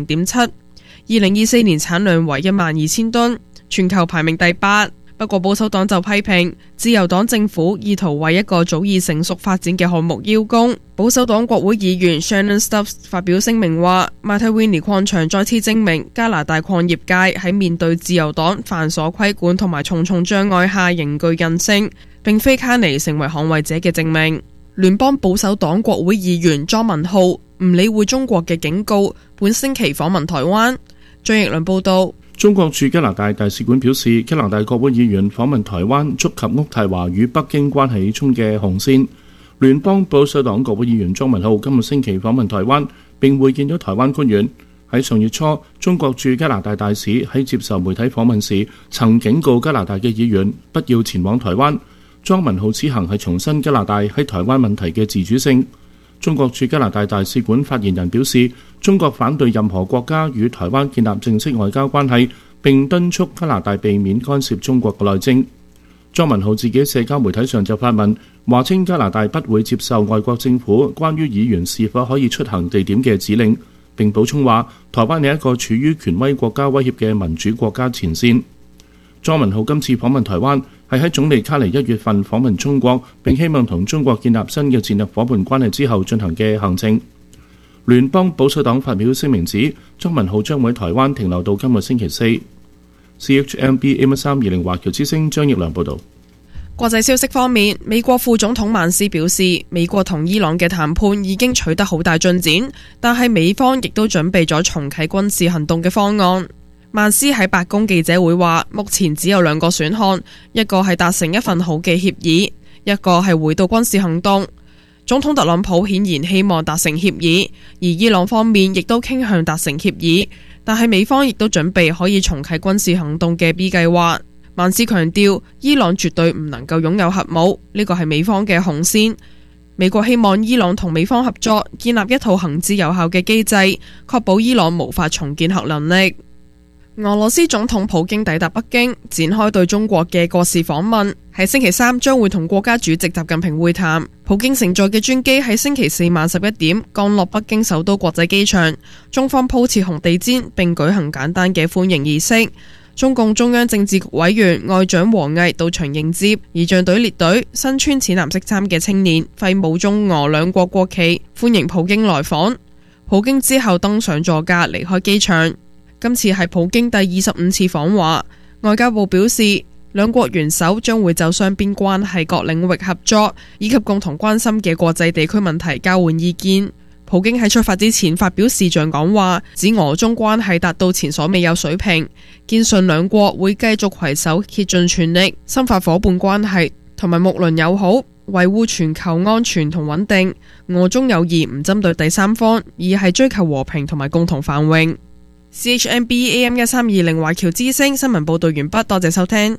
0.7%。2024年產量為12000噸，全球排名第8。不過保守黨就批評自由黨政府意圖為一個早已成熟發展嘅項目邀功。保守黨國會議員 Shannon Stubbs 發表聲明話 Matawinie 礦場再次證明加拿大礦業界喺面對自由黨繁瑣規管同埋重重障礙下仍具韌性，並非卡尼成為捍衛者嘅證明。聯邦保守黨國會議員莊文浩唔理會中國嘅警告，本星期訪問台灣。張奕倫報道。 中國駐加拿大大使館表示，加拿大國會議員訪問台灣觸及渥太華與北京關係中嘅紅線。聯邦保守黨國會議員莊文浩今日星期訪問台灣，並會見咗台灣官員。喺上月初，中國駐加拿大大使喺接受媒體訪問時，曾警告加拿大嘅議員不要前往台灣。莊文浩此行係重申加拿大喺台灣問題嘅自主性。中國駐加拿大大使館發言人表示，中國反對任何國家與台灣建立正式外交關係，並敦促加拿大避免干涉中國嘅內政。莊文浩自己社交媒體上就發文，話稱加拿大不會接受外國政府關於議員是否可以出行地點嘅指令，並補充話，台灣係一個處於權威國家威脅嘅民主國家前線。莊文浩今次訪問台灣，係喺總理卡尼1月份訪問中國，並希望同中國建立新嘅戰略伙伴關係之後進行嘅行程。聯邦保守黨發表聲明指，莊文浩將會喺台灣停留到今個星期四。CHMB AM320華僑之聲張奕良報導。 國際消息方面，美國副總統曼斯表示，美國同伊朗嘅談判已經取得好大進展，但係美方亦都準備咗重啟軍事行動嘅方案。曼斯喺白宮記者會話，目前只有2個選項，一個係達成一份好嘅協議，一個係回到軍事行動。總統特朗普顯然希望達成協議，而伊朗方面亦都傾向達成協議，但係美方亦都準備可以重啟軍事行動嘅 B 計劃。曼斯強調，伊朗絕對唔能夠擁有核武，呢個係美方嘅紅線。美國希望伊朗同美方合作，建立一套行之有效嘅機制，確保伊朗無法重建核能力。俄羅斯總統普京抵達北京，展開對中國嘅國事訪問。喺星期三將會同國家主席習近平會談。普京乘坐嘅專機喺星期四晚11點降落北京首都國際機場，中方鋪設紅地毯並舉行簡單嘅歡迎儀式。中共中央政治局委員外長王毅到場迎接，儀仗隊列隊，身穿淺藍色衫嘅青年揮舞中俄兩國國旗，歡迎普京來訪。普京之後登上座駕離開機場。今次係普京第25次訪華，外交部表示，兩國元首將會就雙邊關係各領域合作以及共同關心嘅國際地區問題交換意見。普京喺出發之前發表視像講話，指俄中關係達到前所未有水平，堅信兩國會繼續攜手竭盡全力，深化伙伴關係同埋睦鄰友好，維護全球安全同穩定。俄中友誼唔針對第三方，而係追求和平同埋共同繁榮。CHMB AM1320華僑之聲新聞報道完畢，多謝收聽。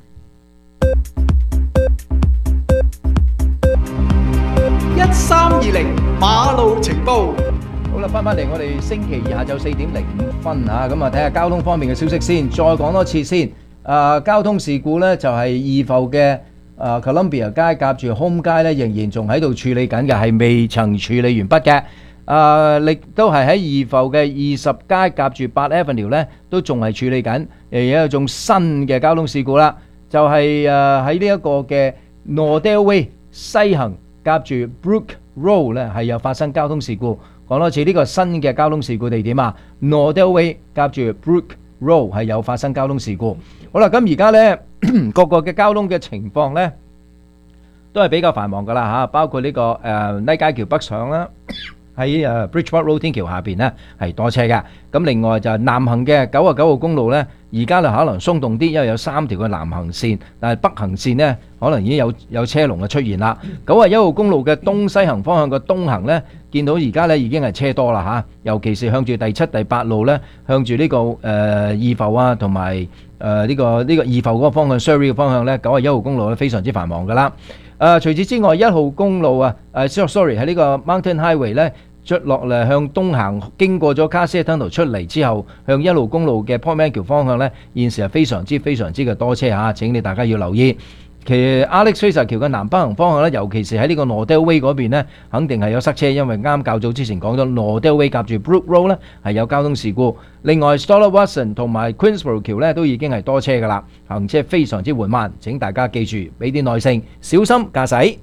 1320馬路情報。 好啦，翻嚟我哋星期二下晝4點05分啊，咁啊睇下交通方面嘅消息先，再講多次先。交通事故呢，就係二埠嘅Columbia 街夾住 Home 街呢，仍然仲喺度處理緊嘅，係未曾處理完畢嘅。亦都係喺二埠嘅20街夾住8 Avenue 咧，都仲係處理緊。有一種新嘅交通事故啦，就係喺呢一個嘅 Nordale Way 西行夾住 Brook Road 咧，係有發生交通事故。講多次，呢個新嘅交通事故地點啊 ，Nordale Way 夾住 Brook Road 係有發生交通事故。好啦，咁而家咧各個嘅交通嘅情況咧，都係比較繁忙噶啦嚇，包括呢個拉街橋北上啦。喺Bridgeport Road 天橋下邊呢係多車嘅，咁另外就係南行嘅99號公路呢，而家就可能鬆動啲，因為有3條嘅南行線，但係北行線呢可能已經有車龍嘅出現啦。91號公路嘅東西行方向嘅東行呢，見到而家呢已經係車多啦嚇，尤其是向住第7、第8路呢，向住呢個二埠啊，同埋呢個二埠嗰個方向 Surrey 嘅方向呢，91號公路呢非常之繁忙噶啦。除此之外，1號公路啊，sorry 喺呢個 Mountain Highway 呢。 出落嚟向東行，經過咗卡斯特頓出嚟之後，向一路公路嘅 Port Manor 橋方向呢，現時係非常之嘅多車嚇，請你大家要留意。其實 Alex Fraser 橋嘅南北行方向咧，尤其是喺呢個 Nordell Way 嗰邊咧，肯定係有塞車，因為啱較早之前講咗 Nordell Way 夾住 Brook Road 咧係有交通事故。另外 Stoller Watson 同埋 Queensborough 橋咧都已經係多車㗎啦，行車非常之緩慢。請大家記住，俾啲耐性，小心駕駛。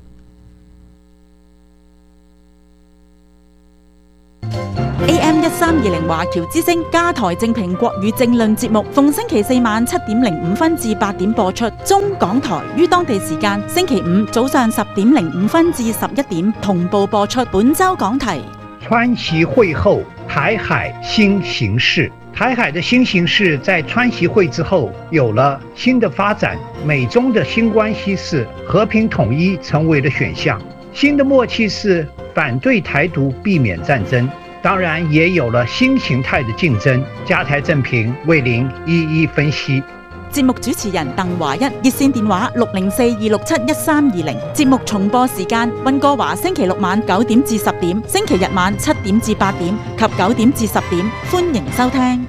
AM 1320華僑之聲加台正評國語政論節目，逢星期四晚7:05至8點播出。中港台於當地時間星期五早上10:05至11點同步播出。本周講題： 川習會後，台海新形勢。台海的新形勢在川習會之後有了新的發展，美中的新關係是和平統一成為了選項，新的默契是反對台獨，避免戰爭。當然也有了新形態的競爭，加台正評為您一一分析。 節目主持人鄧華一，熱線電話604-267-1320。節目重播時間：溫哥華星期六晚9點至10點，星期日晚7點至8點及9點至10點。歡迎收聽。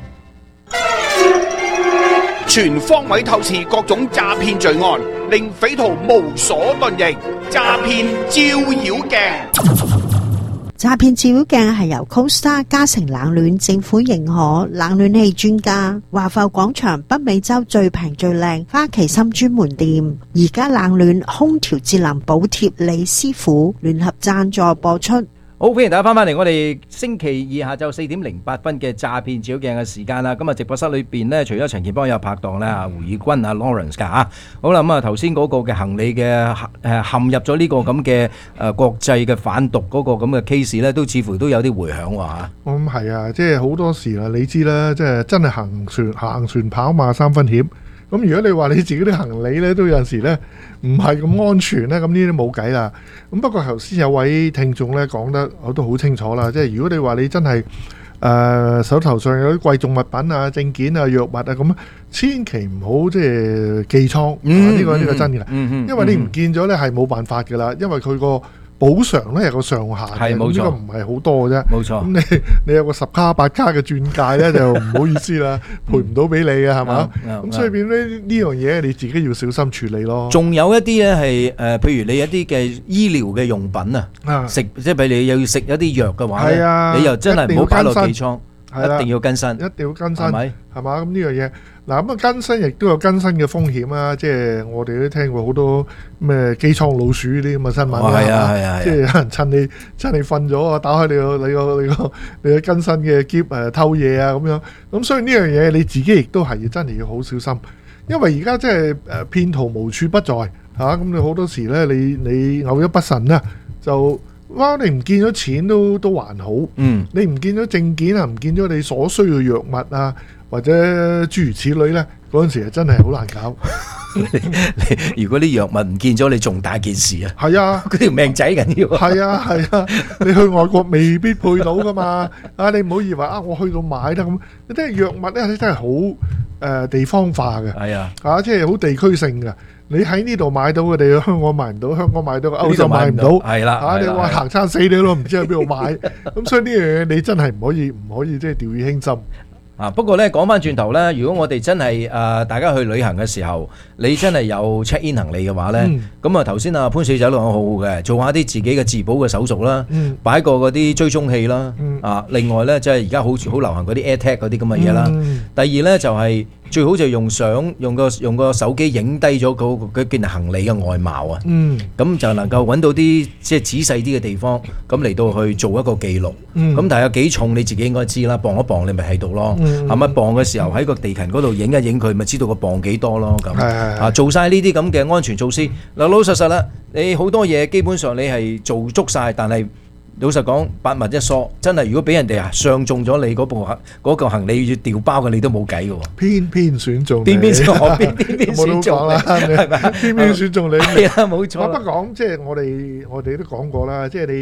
全方位透視各種詐騙罪案，令匪徒無所遁形。詐騙照妖鏡。 詐騙照妖鏡係由 CoStar 嘉誠冷暖政府認可冷暖氣專家華埠廣場北美洲最平最靚花旗參專門店，而家冷暖空調節能補貼李師傅聯合贊助播出。 好，歡迎大家翻返嚟我哋星期二下晝4:08嘅詐騙照妖鏡嘅時間啦。今日直播室裏邊呢，除咗陳健邦有拍檔咧，胡以君Lawrence 噶嚇。好啦，咁啊頭先嗰個嘅行李嘅陷入咗呢個咁嘅國際嘅販毒嗰個咁嘅 case 咧，都似乎都有啲迴響喎嚇。 咁係啊，即係好多時啦，你知啦，即係真係行船跑馬三分險。咁如果你話你自己啲行李咧，都有陣時咧唔係咁安全咧，咁呢啲冇計啦。咁不過頭先有位聽眾咧講得我都好清楚啦，即係如果你話你真係手頭上有啲貴重物品啊、證件啊、藥物啊咁，千祈唔好即係寄倉。呢個真嘅，因為你唔見咗咧係冇辦法㗎啦，因為佢個補償咧有個上限嘅，呢個唔係好多嘅啫。冇錯，咁你有個10卡8卡嘅鑽戒咧，就唔好意思啦，賠唔到俾你嘅係嘛？咁所以變呢樣嘢你自己要小心處理咯。仲有一啲咧係譬如你一啲嘅醫療嘅用品啊，食即係譬如你又要食一啲藥嘅話咧，你又真係唔好擺落寄倉。一定要更新，一定要更新，係咪？係嘛？咁呢樣嘢嗱，咁啊更新亦都有更新嘅風險啊！即係我哋都聽過好多咩機艙老鼠呢啲咁嘅新聞啦，係啊，即係有人趁你瞓咗啊，打開你個更新嘅篋偷嘢啊咁樣。咁所以呢樣嘢你自己亦都係真係要好小心，因為而家即係騙徒無處不在嚇。咁你好多時咧，你偶一不慎啊就。哇！你唔見咗錢都還好，你唔見咗證件啊，唔見咗你所需嘅藥物啊，或者諸如此類咧，嗰陣時真係好難搞。如果啲藥物唔見咗，你仲大件事啊！係啊，嗰條命仔緊要。係啊，你去外國未必配到噶嘛。啊，你唔好以為啊，我去到買得咁。你真係藥物咧，真係好地方化嘅。係啊，即係好地區性嘅。你喺呢度買到嘅，你香港買唔到；香港買到嘅，歐洲買唔到。係啦，你話行餐死你都唔知喺邊度買。咁所以呢樣嘢你真係唔可以即係掉以輕心。不過咧講翻轉頭咧，如果我哋真係大家去旅行嘅時候，你真係有 check in 行李嘅話咧，咁啊頭先阿潘小姐都講好好嘅，做下啲自己嘅自保嘅手續啦，擺個嗰啲追蹤器啦，另外咧即係而家好流行嗰啲 AirTag 嗰啲咁嘅嘢啦。第二咧就係最好就用個手機影低咗嗰件行李嘅外貌啊，咁就能夠揾到啲即係仔細啲嘅地方，咁嚟到去做一個記錄。咁但係有幾重你自己應該知啦，磅一磅你咪喺度咯。係咪磅嘅時候喺個地勤嗰度影一影佢，咪知道個磅幾多咯？咁做晒呢啲咁嘅安全措施。嗱，老老實實啦，你好多嘢基本上你係做足晒，但係老實講百密一疏，真係如果俾人哋上中咗你嗰個行李要調包嘅，你都冇計嘅喎。偏偏選中，偏偏選中啦，係咪？偏偏選中你，係啊，冇錯。我不講，即係我哋都講過啦，即係你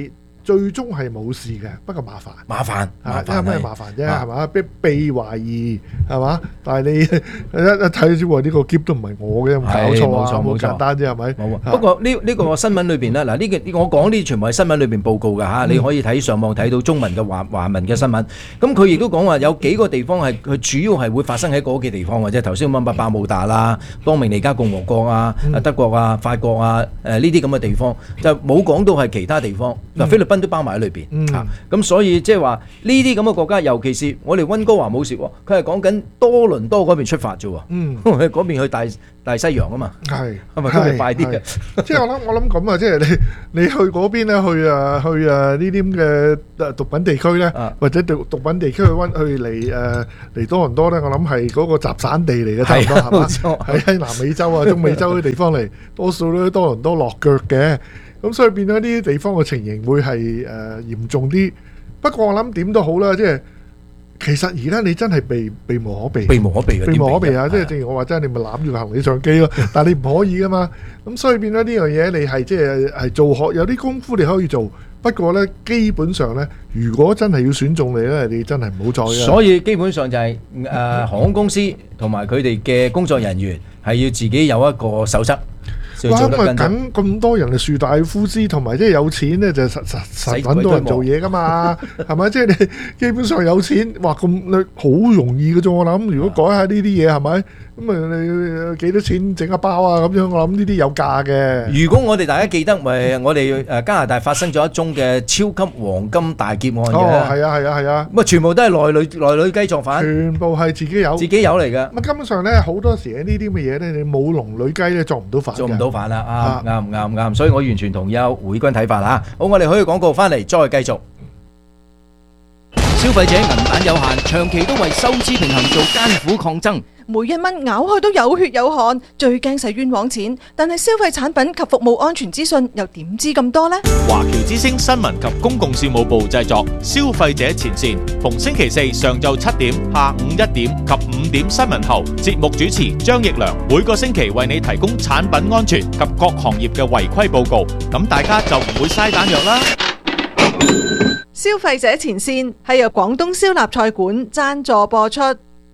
最終係冇事嘅，不過麻煩因為咩麻煩啫，係嘛？被懷疑係嘛？但係你一睇先話呢個篋都唔係我嘅，有冇搞錯啊？冇簡單啫，係咪？ 不過呢個新聞裏邊咧，嗱呢個我講呢全部係新聞裏邊報告㗎嚇，你可以睇上網睇到中文嘅華文嘅新聞。咁佢亦都講話有幾個地方係佢主要係會發生喺嗰幾個地方嘅啫。頭先講百慕達啦、多明尼加共和國啊、德國啊、法國啊呢啲咁嘅地方，就冇講到係其他地方。菲律賓都包埋喺裏邊嚇，咁所以即係話呢啲咁嘅國家，尤其是我哋溫哥華冇事喎，佢係講緊多倫多嗰邊出發啫喎，嗰邊去大西洋啊嘛，係咪都係快啲嘅？ 即係我諗咁啊，即係你去嗰邊咧，去呢啲咁嘅毒品地區咧，或者毒品地區去嚟多倫多咧，我諗係嗰個集散地嚟嘅，差唔多係嘛？喺南美洲啊、中美洲啲地方嚟，多數都多倫多落腳嘅。咁所以變咗呢啲地方嘅情形會係嚴重啲。不過我諗點都好啦，即係其實而家你真係避無可避，避無可避啊！即係正如我話齋，你咪攬住個行李相機咯。但係你唔可以噶嘛。咁所以變咗呢樣嘢，你係即係做學有啲功夫你可以做。不過咧，基本上咧，如果真係要選中你咧，你真係唔好再。 所以基本上就係航空公司同埋佢哋嘅工作人員係要自己有一個守則。 哇！咁啊，梗咁多人係樹大夫師，同埋即係有錢咧，就實揾到人做嘢噶嘛，係咪？即係你基本上有錢，哇！咁你好容易嘅啫。我諗，如果改下呢啲嘢係咪？咁啊，你幾多錢整一包啊？咁樣我諗呢啲有價嘅。 如果我哋大家記得，咪我哋加拿大發生咗一宗嘅超級黃金大劫案嘅。 哦，係啊。 咁啊，全部都係內裏雞作反， 全部係自己有嚟嘅。 咁根本上咧，好多時呢啲咁嘅嘢咧，你冇龍女雞咧，作唔到反。做唔到反啦，啱，所以我完全同意會軍睇法啦。好，我哋可以廣告翻嚟，再繼續。消費者銀彈有限，長期都為收支平衡做艱苦抗爭。 每一蚊咬開都有血有汗，最驚使冤枉錢。但係消費產品及服務安全資訊又點知咁多呢？ 華僑之聲新聞及公共事務部製作，消費者前線，逢星期四上晝7點、下午1點及5點新聞後，節目主持張奕良每個星期為你提供產品安全及各行業嘅違規報告，咁大家就唔會嘥彈藥啦。 消費者前線係由廣東燒臘菜館贊助播出。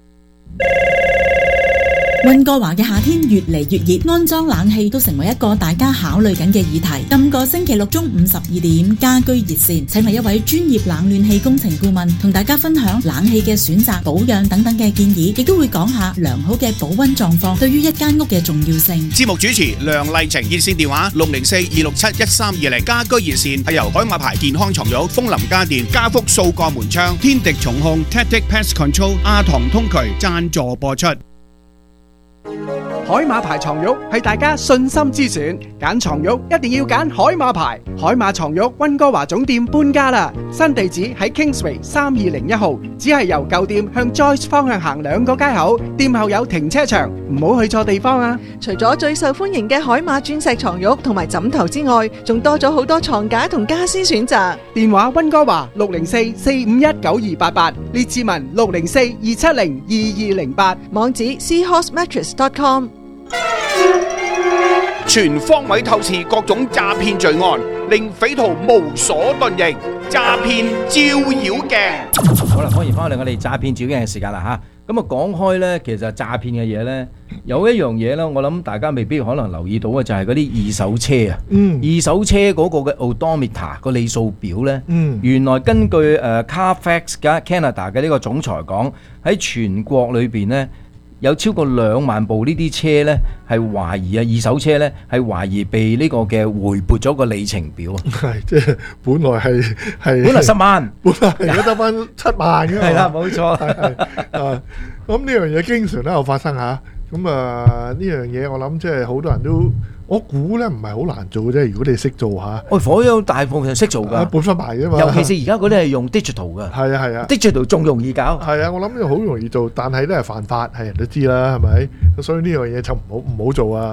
溫哥華嘅夏天越嚟越熱，安裝冷氣都成為一個大家考慮緊嘅議題。今個星期六中午12點，家居熱線請嚟一位專業冷暖氣工程顧問，同大家分享冷氣嘅選擇、保養等等嘅建議，亦都會講下良好嘅保溫狀況對於一間屋嘅重要性。 節目主持梁麗晴，熱線電話604-267-1320。家居熱線係由海馬牌健康床褥、風林家電、家福數個門窗、天敵重控、Tactic Pest Control、阿唐通渠贊助播出。 海馬牌床褥係大家信心之選，揀床褥一定要揀海馬牌。海馬床褥溫哥華總店搬家啦，新地址喺 Kingsway 3201號，只係由舊店向 Joyce 方向行2個街口，店後有停車場，唔好去錯地方啊！ 除咗最受歡迎嘅海馬鑽石床褥同埋枕頭之外，仲多咗好多床架同家私選擇。 電話溫哥華604-451-9288，列治文604-270-2208， 網址 seahorsemattress.com。 全方位透視各種詐騙罪案，令匪徒無所遁形。詐騙照妖鏡。 好啦，歡迎翻嚟我哋詐騙照妖鏡嘅時間啦吓。咁啊講開呢，其實詐騙嘅嘢呢，有一樣嘢呢，我諗大家未必可能留意到嘅就係嗰啲二手車啊。二手車嗰個嘅 odometer 個里數表呢，原來根據Carfax Canada 嘅呢個總裁講，喺全國裏邊呢，有超過2萬部呢啲車呢，係懷疑啊，二手車呢，係懷疑被呢個嘅回撥咗個里程表啊。 係即係本來10 萬， 本來而家得翻7萬嘅。 係啦，冇錯。 咁呢樣嘢經常都有發生嚇。咁呢樣嘢我諗即係好多人都。我估咧唔係好難做嘅啫，如果你識做嚇。 所有大部分人識做㗎， 本身埋啫嘛。 尤其是而家嗰啲係用 digital 㗎。係啊 ，digital 仲容易搞。 係啊，我諗呢個好容易做，但係都係犯法，係人都知啦，係咪？所以呢樣嘢就唔好做啊。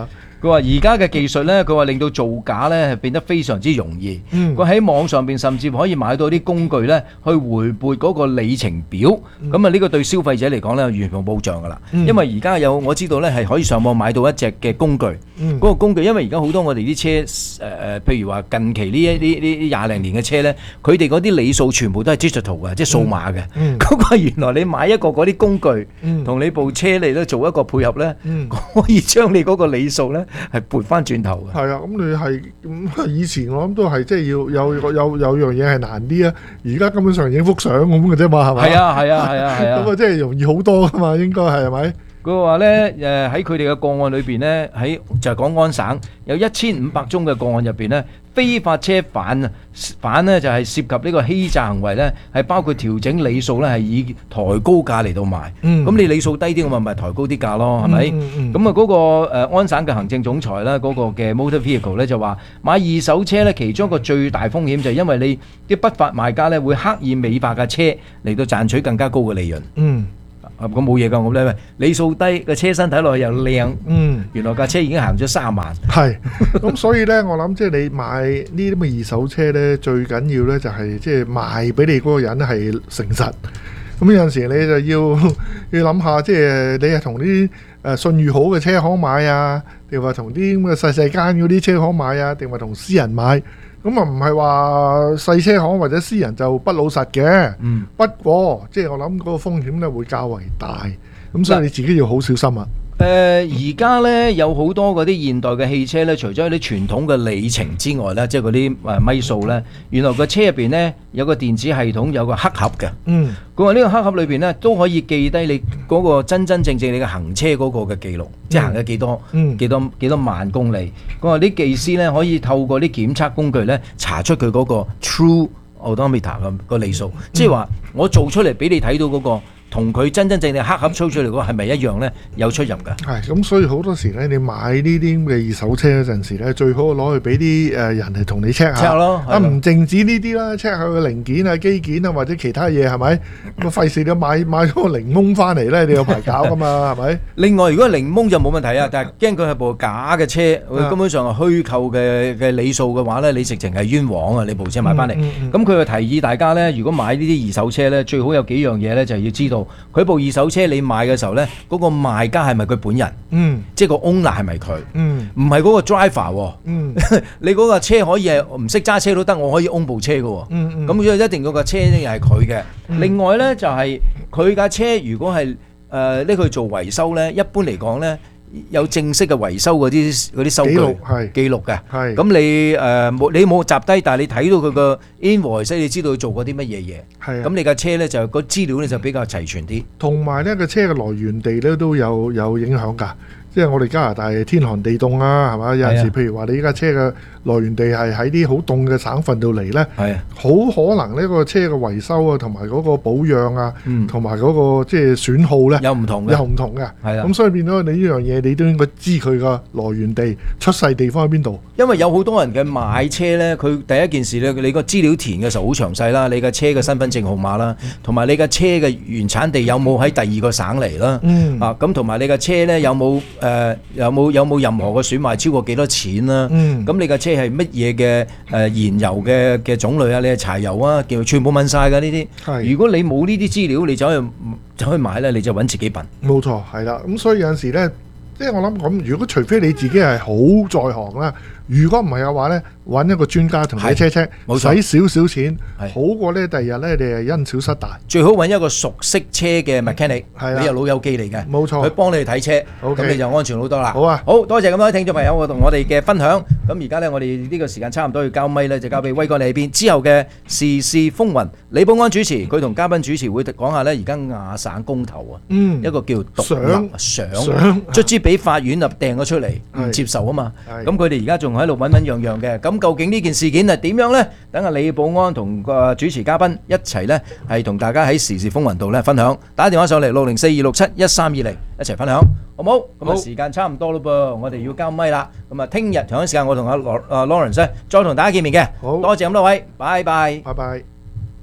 佢話而家嘅技術咧，佢話令到造假咧係變得非常之容易。佢喺網上邊甚至可以買到啲工具咧，去回撥嗰個里程表。咁啊，呢個對消費者嚟講咧，完全冇保障噶啦。因為而家我知道咧係可以上網買到一隻嘅工具。嗰個工具，因為而家好多我哋啲車譬如話近期呢20零年嘅車咧，佢哋嗰啲里數全部都係 digital 嘅，即係數碼嘅。嗰個原來你買一個嗰啲工具，同你部車嚟咧做一個配合咧，可以將你嗰個里數咧係撥翻轉頭嘅。 係啊，咁你係咁以前我諗都係即係要有樣嘢係難啲啊，而家根本上影幅相咁嘅啫嘛，係咪？ 係啊。 咁啊，即係容易好多噶嘛，應該係咪？ 佢話咧喺佢哋嘅個案裏邊咧，就係講安省有1500宗嘅個案入邊咧，非法車販咧就係涉及呢個欺詐行為咧，係包括調整里數咧係以抬高價嚟到賣。咁你里數低啲，我咪抬高啲價咯，係咪？咁啊嗰個安省嘅行政總裁啦，嗰個嘅 Motor Vehicle 咧就話買二手車咧，其中一個最大風險就係因為你啲不法賣家咧會刻意美化架車嚟到賺取更加高嘅利潤。咁冇嘢㗎，我咧里數低個車身睇落去又靚，原來架車已經行咗30萬。係， 咁所以咧，我諗即係你買呢啲咁嘅二手車咧，最緊要咧就係即係賣俾你嗰個人係誠實。咁有陣時你就要諗下，即係你係同啲信譽好嘅車行買啊，定話同啲咁嘅細間嗰啲車行買啊，定話同私人買？咁啊，唔係話細車行或者私人就不老實嘅。不過即係我諗嗰個風險咧會較為大，咁所以你自己要好小心啊。 而家咧有好多嗰啲現代嘅汽車咧，除咗啲傳統嘅里程之外咧，即係嗰啲米數咧，原來個車入邊咧有個電子系統，有個黑盒嘅。佢話呢個黑盒裏邊咧都可以記低你嗰個真正你嘅行車嗰個嘅記錄，即係行咗幾多萬公里。佢話啲技師咧可以透過啲檢測工具咧查出佢嗰個 true odometer 個里數，即係話我做出嚟俾你睇到嗰個。同佢真正黑盒抽出嚟嗰個係咪一樣咧？有出入㗎。 係咁，所以好多時咧，你買呢啲咁嘅二手車嗰陣時咧，最好攞去俾啲人嚟同你 check 下。check 咯，唔淨止呢啲啦 ，check 下個零件啊、機件啊或者其他嘢係咪？咁費事你買咗個檸檬翻嚟咧，你有排搞㗎嘛係咪？ 另外，如果檸檬就冇問題啊，但係驚佢係部假嘅車，佢根本上係虛構嘅里數嘅話咧，你直情係冤枉啊！你部車買翻嚟，咁佢就提議大家咧，如果買呢啲二手車咧，最好有幾樣嘢咧，就係要知道。佢部二手車你買嘅時候呢，嗰個賣家係咪佢本人？即係個 owner 係咪佢？唔係嗰個 driver。你嗰架車可以係唔識揸車都得，我可以 own 部車嘅。咁所以一定嗰架車呢係佢嘅。另外呢，就係佢架車如果係拎去做維修呢，一般嚟講呢，有正式嘅維修嗰啲收據記錄嘅。咁你冇集低，但係你睇到佢個 invoice，你知道佢做過啲乜嘢嘢。咁你架車咧就個資料咧就比較齊全啲。 同埋呢個車嘅來源地咧都有影響㗎。即係我哋加拿大天寒地凍啊，係嘛？有陣時譬如話你依架車嘅來源地係喺啲好凍嘅省份度嚟咧，好可能呢個車嘅維修啊，同埋嗰個保養啊，同埋嗰個即係損耗咧，有唔同嘅。咁所以變咗你呢樣嘢，你都應該知佢個來源地、出世地方喺邊度。 因為有好多人嘅買車咧，佢第一件事咧，你個資料填嘅時候好詳細啦，你架車嘅身份證號碼啦，同埋你架車嘅原產地有冇喺第二個省嚟啦，咁同埋你架車咧有冇有冇任何嘅損壞超過幾多錢啦？咁你架車係乜嘢嘅燃油嘅種類啊？你係柴油啊？全部問晒㗎呢啲。如果你冇呢啲資料，你走去買咧，你就揾自己笨。 冇錯，係啦。咁所以有陣時咧，即係我諗咁，如果除非你自己係好在行啦。如果唔係嘅話咧，揾一個專家同你 check， 使少少錢，好過咧第日咧你係因小失大。 最好揾一個熟悉車嘅 mechanic， 你係老友記嚟嘅，冇錯，佢幫你睇車，咁你就安全好多啦。好啊，好多謝咁多位聽眾朋友同我哋嘅分享。咁而家咧，我哋呢個時間差唔多要交咪咧，就交俾威哥你喺邊。之後嘅時事風雲，李寶安主持，佢同嘉賓主持會講下咧，而家亞省公投啊，一個叫獨立賞，卒之俾法院啊掟咗出嚟，唔接受啊嘛。咁佢哋而家仲喺度揾樣樣嘅，咁究竟呢件事件係點樣呢？等阿李寶安同個主持嘉賓一齊呢，係同大家喺時事風雲度呢分享。打電話上嚟604-267-1320一齊分享，好唔好？咁啊時間差唔多咯噃，我哋要交咪啦。咁啊聽日同一時間我同阿 Lawrence 再同大家見面嘅。好多謝咁多位，拜拜。 拜拜。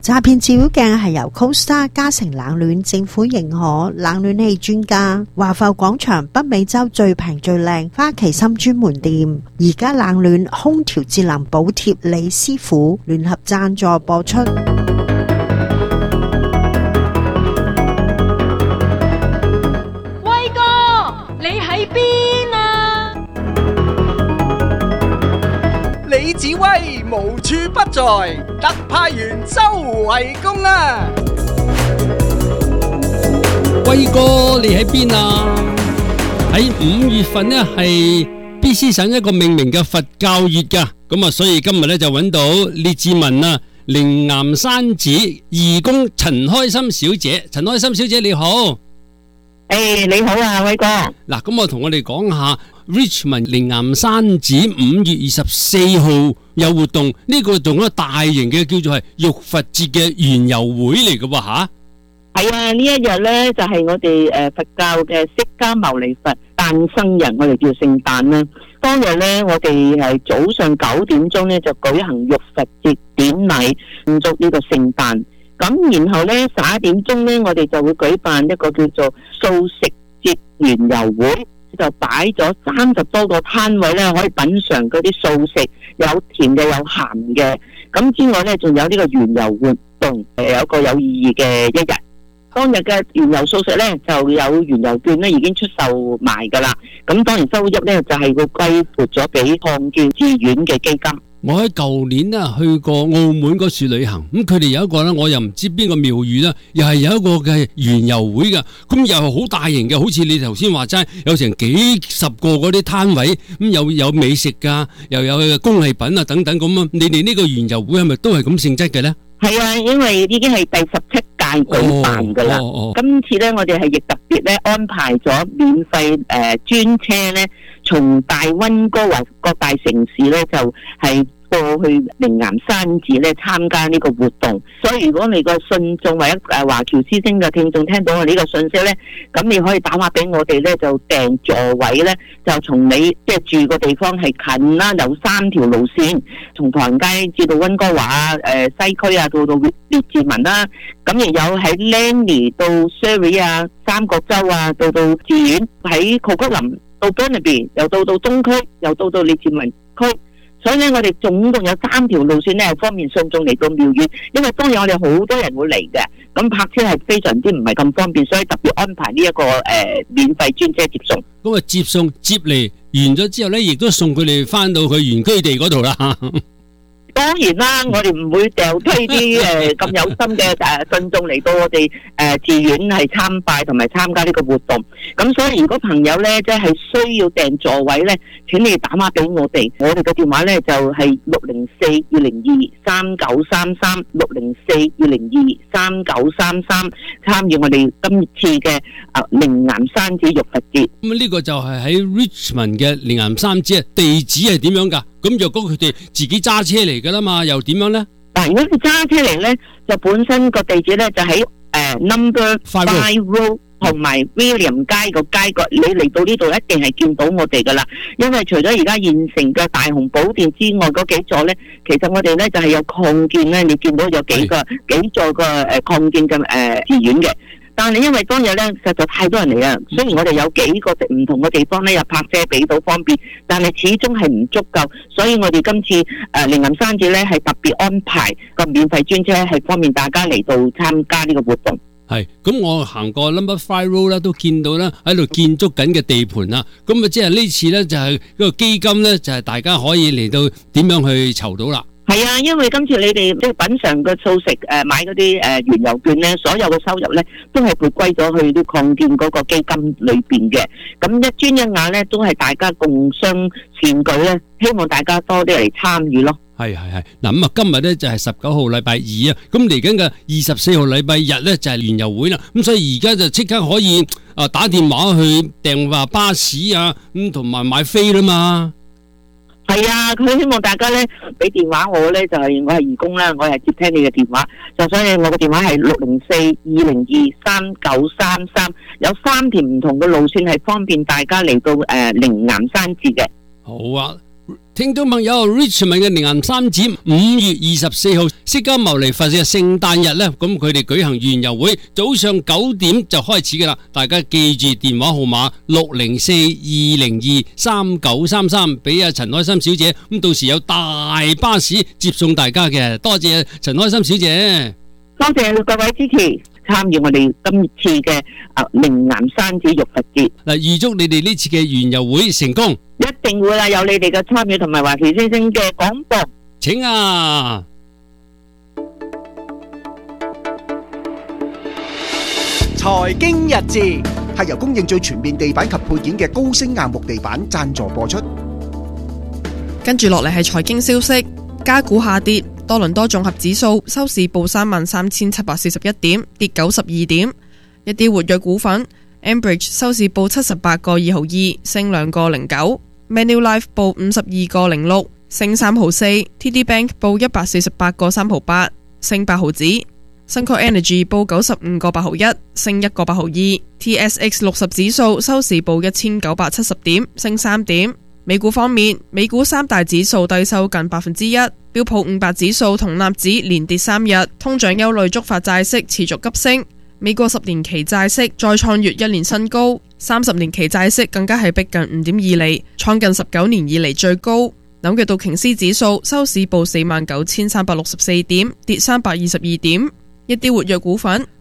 詐騙照妖鏡係由 Costa 嘉誠冷暖政府認可冷暖氣專家華埠廣場北美洲最平最靚花旗參專門店，而家冷暖空調節能補貼李師傅聯合贊助播出。 威哥，你喺邊啊？ 李子威無處不在，特派員周圍公啊！ 威哥，你喺邊啊？喺5月份呢係 BC 省一個命名嘅佛教月噶，咁啊，所以今日咧就揾到列治文啊靈岩山寺義工陳開心小姐。陳開心小姐你好。 你好啊，威哥。 嗱，咁我同我哋講下 Richmond 靈岩山寺5月24號有活動，呢個仲有一個大型嘅叫做係浴佛節嘅園遊會嚟嘅喎吓。 係啊，呢一日咧就係我哋佛教嘅釋迦牟尼佛誕生日，我哋叫聖誕啦。當日咧，我哋係早上9點鐘咧就舉行浴佛節典禮，慶祝呢個聖誕。咁然後咧11點鐘咧，我哋就會舉辦一個叫做素食節園遊會，就擺咗30多個攤位咧，可以品嚐嗰啲素食，有甜嘅有鹹嘅。咁之外咧，仲有呢個園遊活動，有一個有意義嘅一日。當日嘅園遊素食咧，就有園遊券咧已經出售賣噶啦。咁當然收益咧就係會歸撥咗俾創建寺院嘅基金。 我喺舊年咧去過澳門嗰處旅行，咁佢哋有一個咧，我又唔知邊個廟宇啦，又係有一個嘅園遊會嘅，咁又係好大型嘅，好似你頭先話齋，有成幾十個嗰啲攤位，咁有美食噶，又有工藝品啊等等咁啊。你哋呢個園遊會係咪都係咁性質嘅咧？係啊，因為已經係第17屆舉辦噶啦。今次咧，我哋係亦特別咧安排咗免費專車咧，從大溫哥華各大城市咧就係過去靈岩山寺咧參加呢個活動。所以如果你個信眾或者華僑之星嘅聽眾聽到我呢個信息咧，咁你可以打話俾我哋咧，就訂座位咧，就從你即係住個地方係近啦，有3條路線，從唐人街至到溫哥華西區啊，到列治文啦，咁亦有喺 Langley 到 Surrey 啊，三角洲啊，到寺院，喺酷吉林到 Burnaby， 又到東區，又到列治文區。所以咧，我哋總共有3條路線咧，係方便信眾嚟到廟宇，因為當日我哋好多人會嚟嘅，咁泊車係非常之唔係咁方便，所以特別安排呢一個免費專車接送。 咁啊，接送接嚟完咗之後咧，亦都送佢哋翻到佢原居地嗰度啦。 當然啦，我哋唔會掉推啲咁有心嘅信眾嚟到我哋寺院係參拜同埋參加呢個活動。咁所以如果朋友咧即係需要訂座位咧，請你打電話俾我哋，我哋嘅電話咧就係604-202-3933 604-202-3933，參與我哋今次嘅靈岩山寺浴佛節。 咁呢個就係喺 Richmond 嘅靈岩山寺，地址係點樣㗎？咁若果佢哋自己揸車嚟噶啦嘛，又點樣咧？ 嗱，如果佢揸車嚟咧，就本身個地址咧就喺Number 5 Road 同埋 William 街個街角，你嚟到呢度一定係見到我哋噶啦。因為除咗而家現成嘅大雄寶殿之外，嗰幾座咧，其實我哋咧就係有擴建咧，你見到有幾座個擴建嘅寺院嘅。但係因為當日咧實在太多人嚟啊，雖然我哋有幾個唔同嘅地方咧有泊車俾到方便，但係始終係唔足夠，所以我哋今次靈岩山寺咧係特別安排個免費專車，係方便大家嚟到參加呢個活動。 係，咁我行過 Number 5 Road 啦，都見到啦喺度建築緊嘅地盤啦，咁啊即係呢次咧就係個基金咧就係大家可以嚟到點樣去籌到啦。 係啊，因為今次你哋即係品嚐嘅素食買嗰啲園遊券咧，所有嘅收入咧都係撥歸咗去啲擴建嗰個基金裏邊嘅。咁一磚一瓦咧都係大家共商善舉咧，希望大家多啲嚟參與咯。 係，嗱咁啊，今日咧就係19號禮拜2啊，咁嚟緊嘅24號禮拜日咧就係園遊會啦，咁所以而家就即刻可以打電話去訂話巴士啊，咁同埋買飛啦嘛。 係啊，佢希望大家咧俾電話我咧，就係我係義工啦，我係接聽你嘅電話，就所以我嘅電話係604-202-3933，有3條唔同嘅路線係方便大家嚟到靈岩山寺嘅。 好啊， 聽眾朋友 ，Richmond 嘅靈岩三子5月24號釋迦牟尼佛嘅聖誕日呢，咁佢哋舉行園遊會，早上9點就開始噶啦。大家記住電話號碼604-202-3933，俾阿陳開心小姐。咁到時有大巴士接送大家嘅。多謝陳開心小姐， 多謝各位支持參與我哋今次嘅靈岩山子浴佛節。 嗱，預祝你哋呢次嘅園遊會成功。 一定會啦，有你哋嘅參與同埋華僑先生嘅廣播。 請啊！ 財經日誌係由供應最全面地板及配件嘅高升硬木地板贊助播出。 跟住落嚟係財經消息，加股下跌，多倫多綜合指數收市報33,741點，跌92點。一啲活躍股份 ，Ambridge 收市報78個2毫2，升2個09。Manulife 報52個06，升3毫4。TD Bank 報148個3毫8，升8毫子。Suncor Energy 報95個8毫1，升1個8毫2。TSX 60指數收市報1970點，升3點。美股方面，美股三大指數低收近1%，標普500指數同納指連跌3日，通脹憂慮觸發債息持續急升。美國10年期債息再創越1年新高，30年期債息更加係逼近5.2厘，創近19年以嚟最高。紐約道瓊斯指數收市報49,364點，跌322點。一啲活躍股份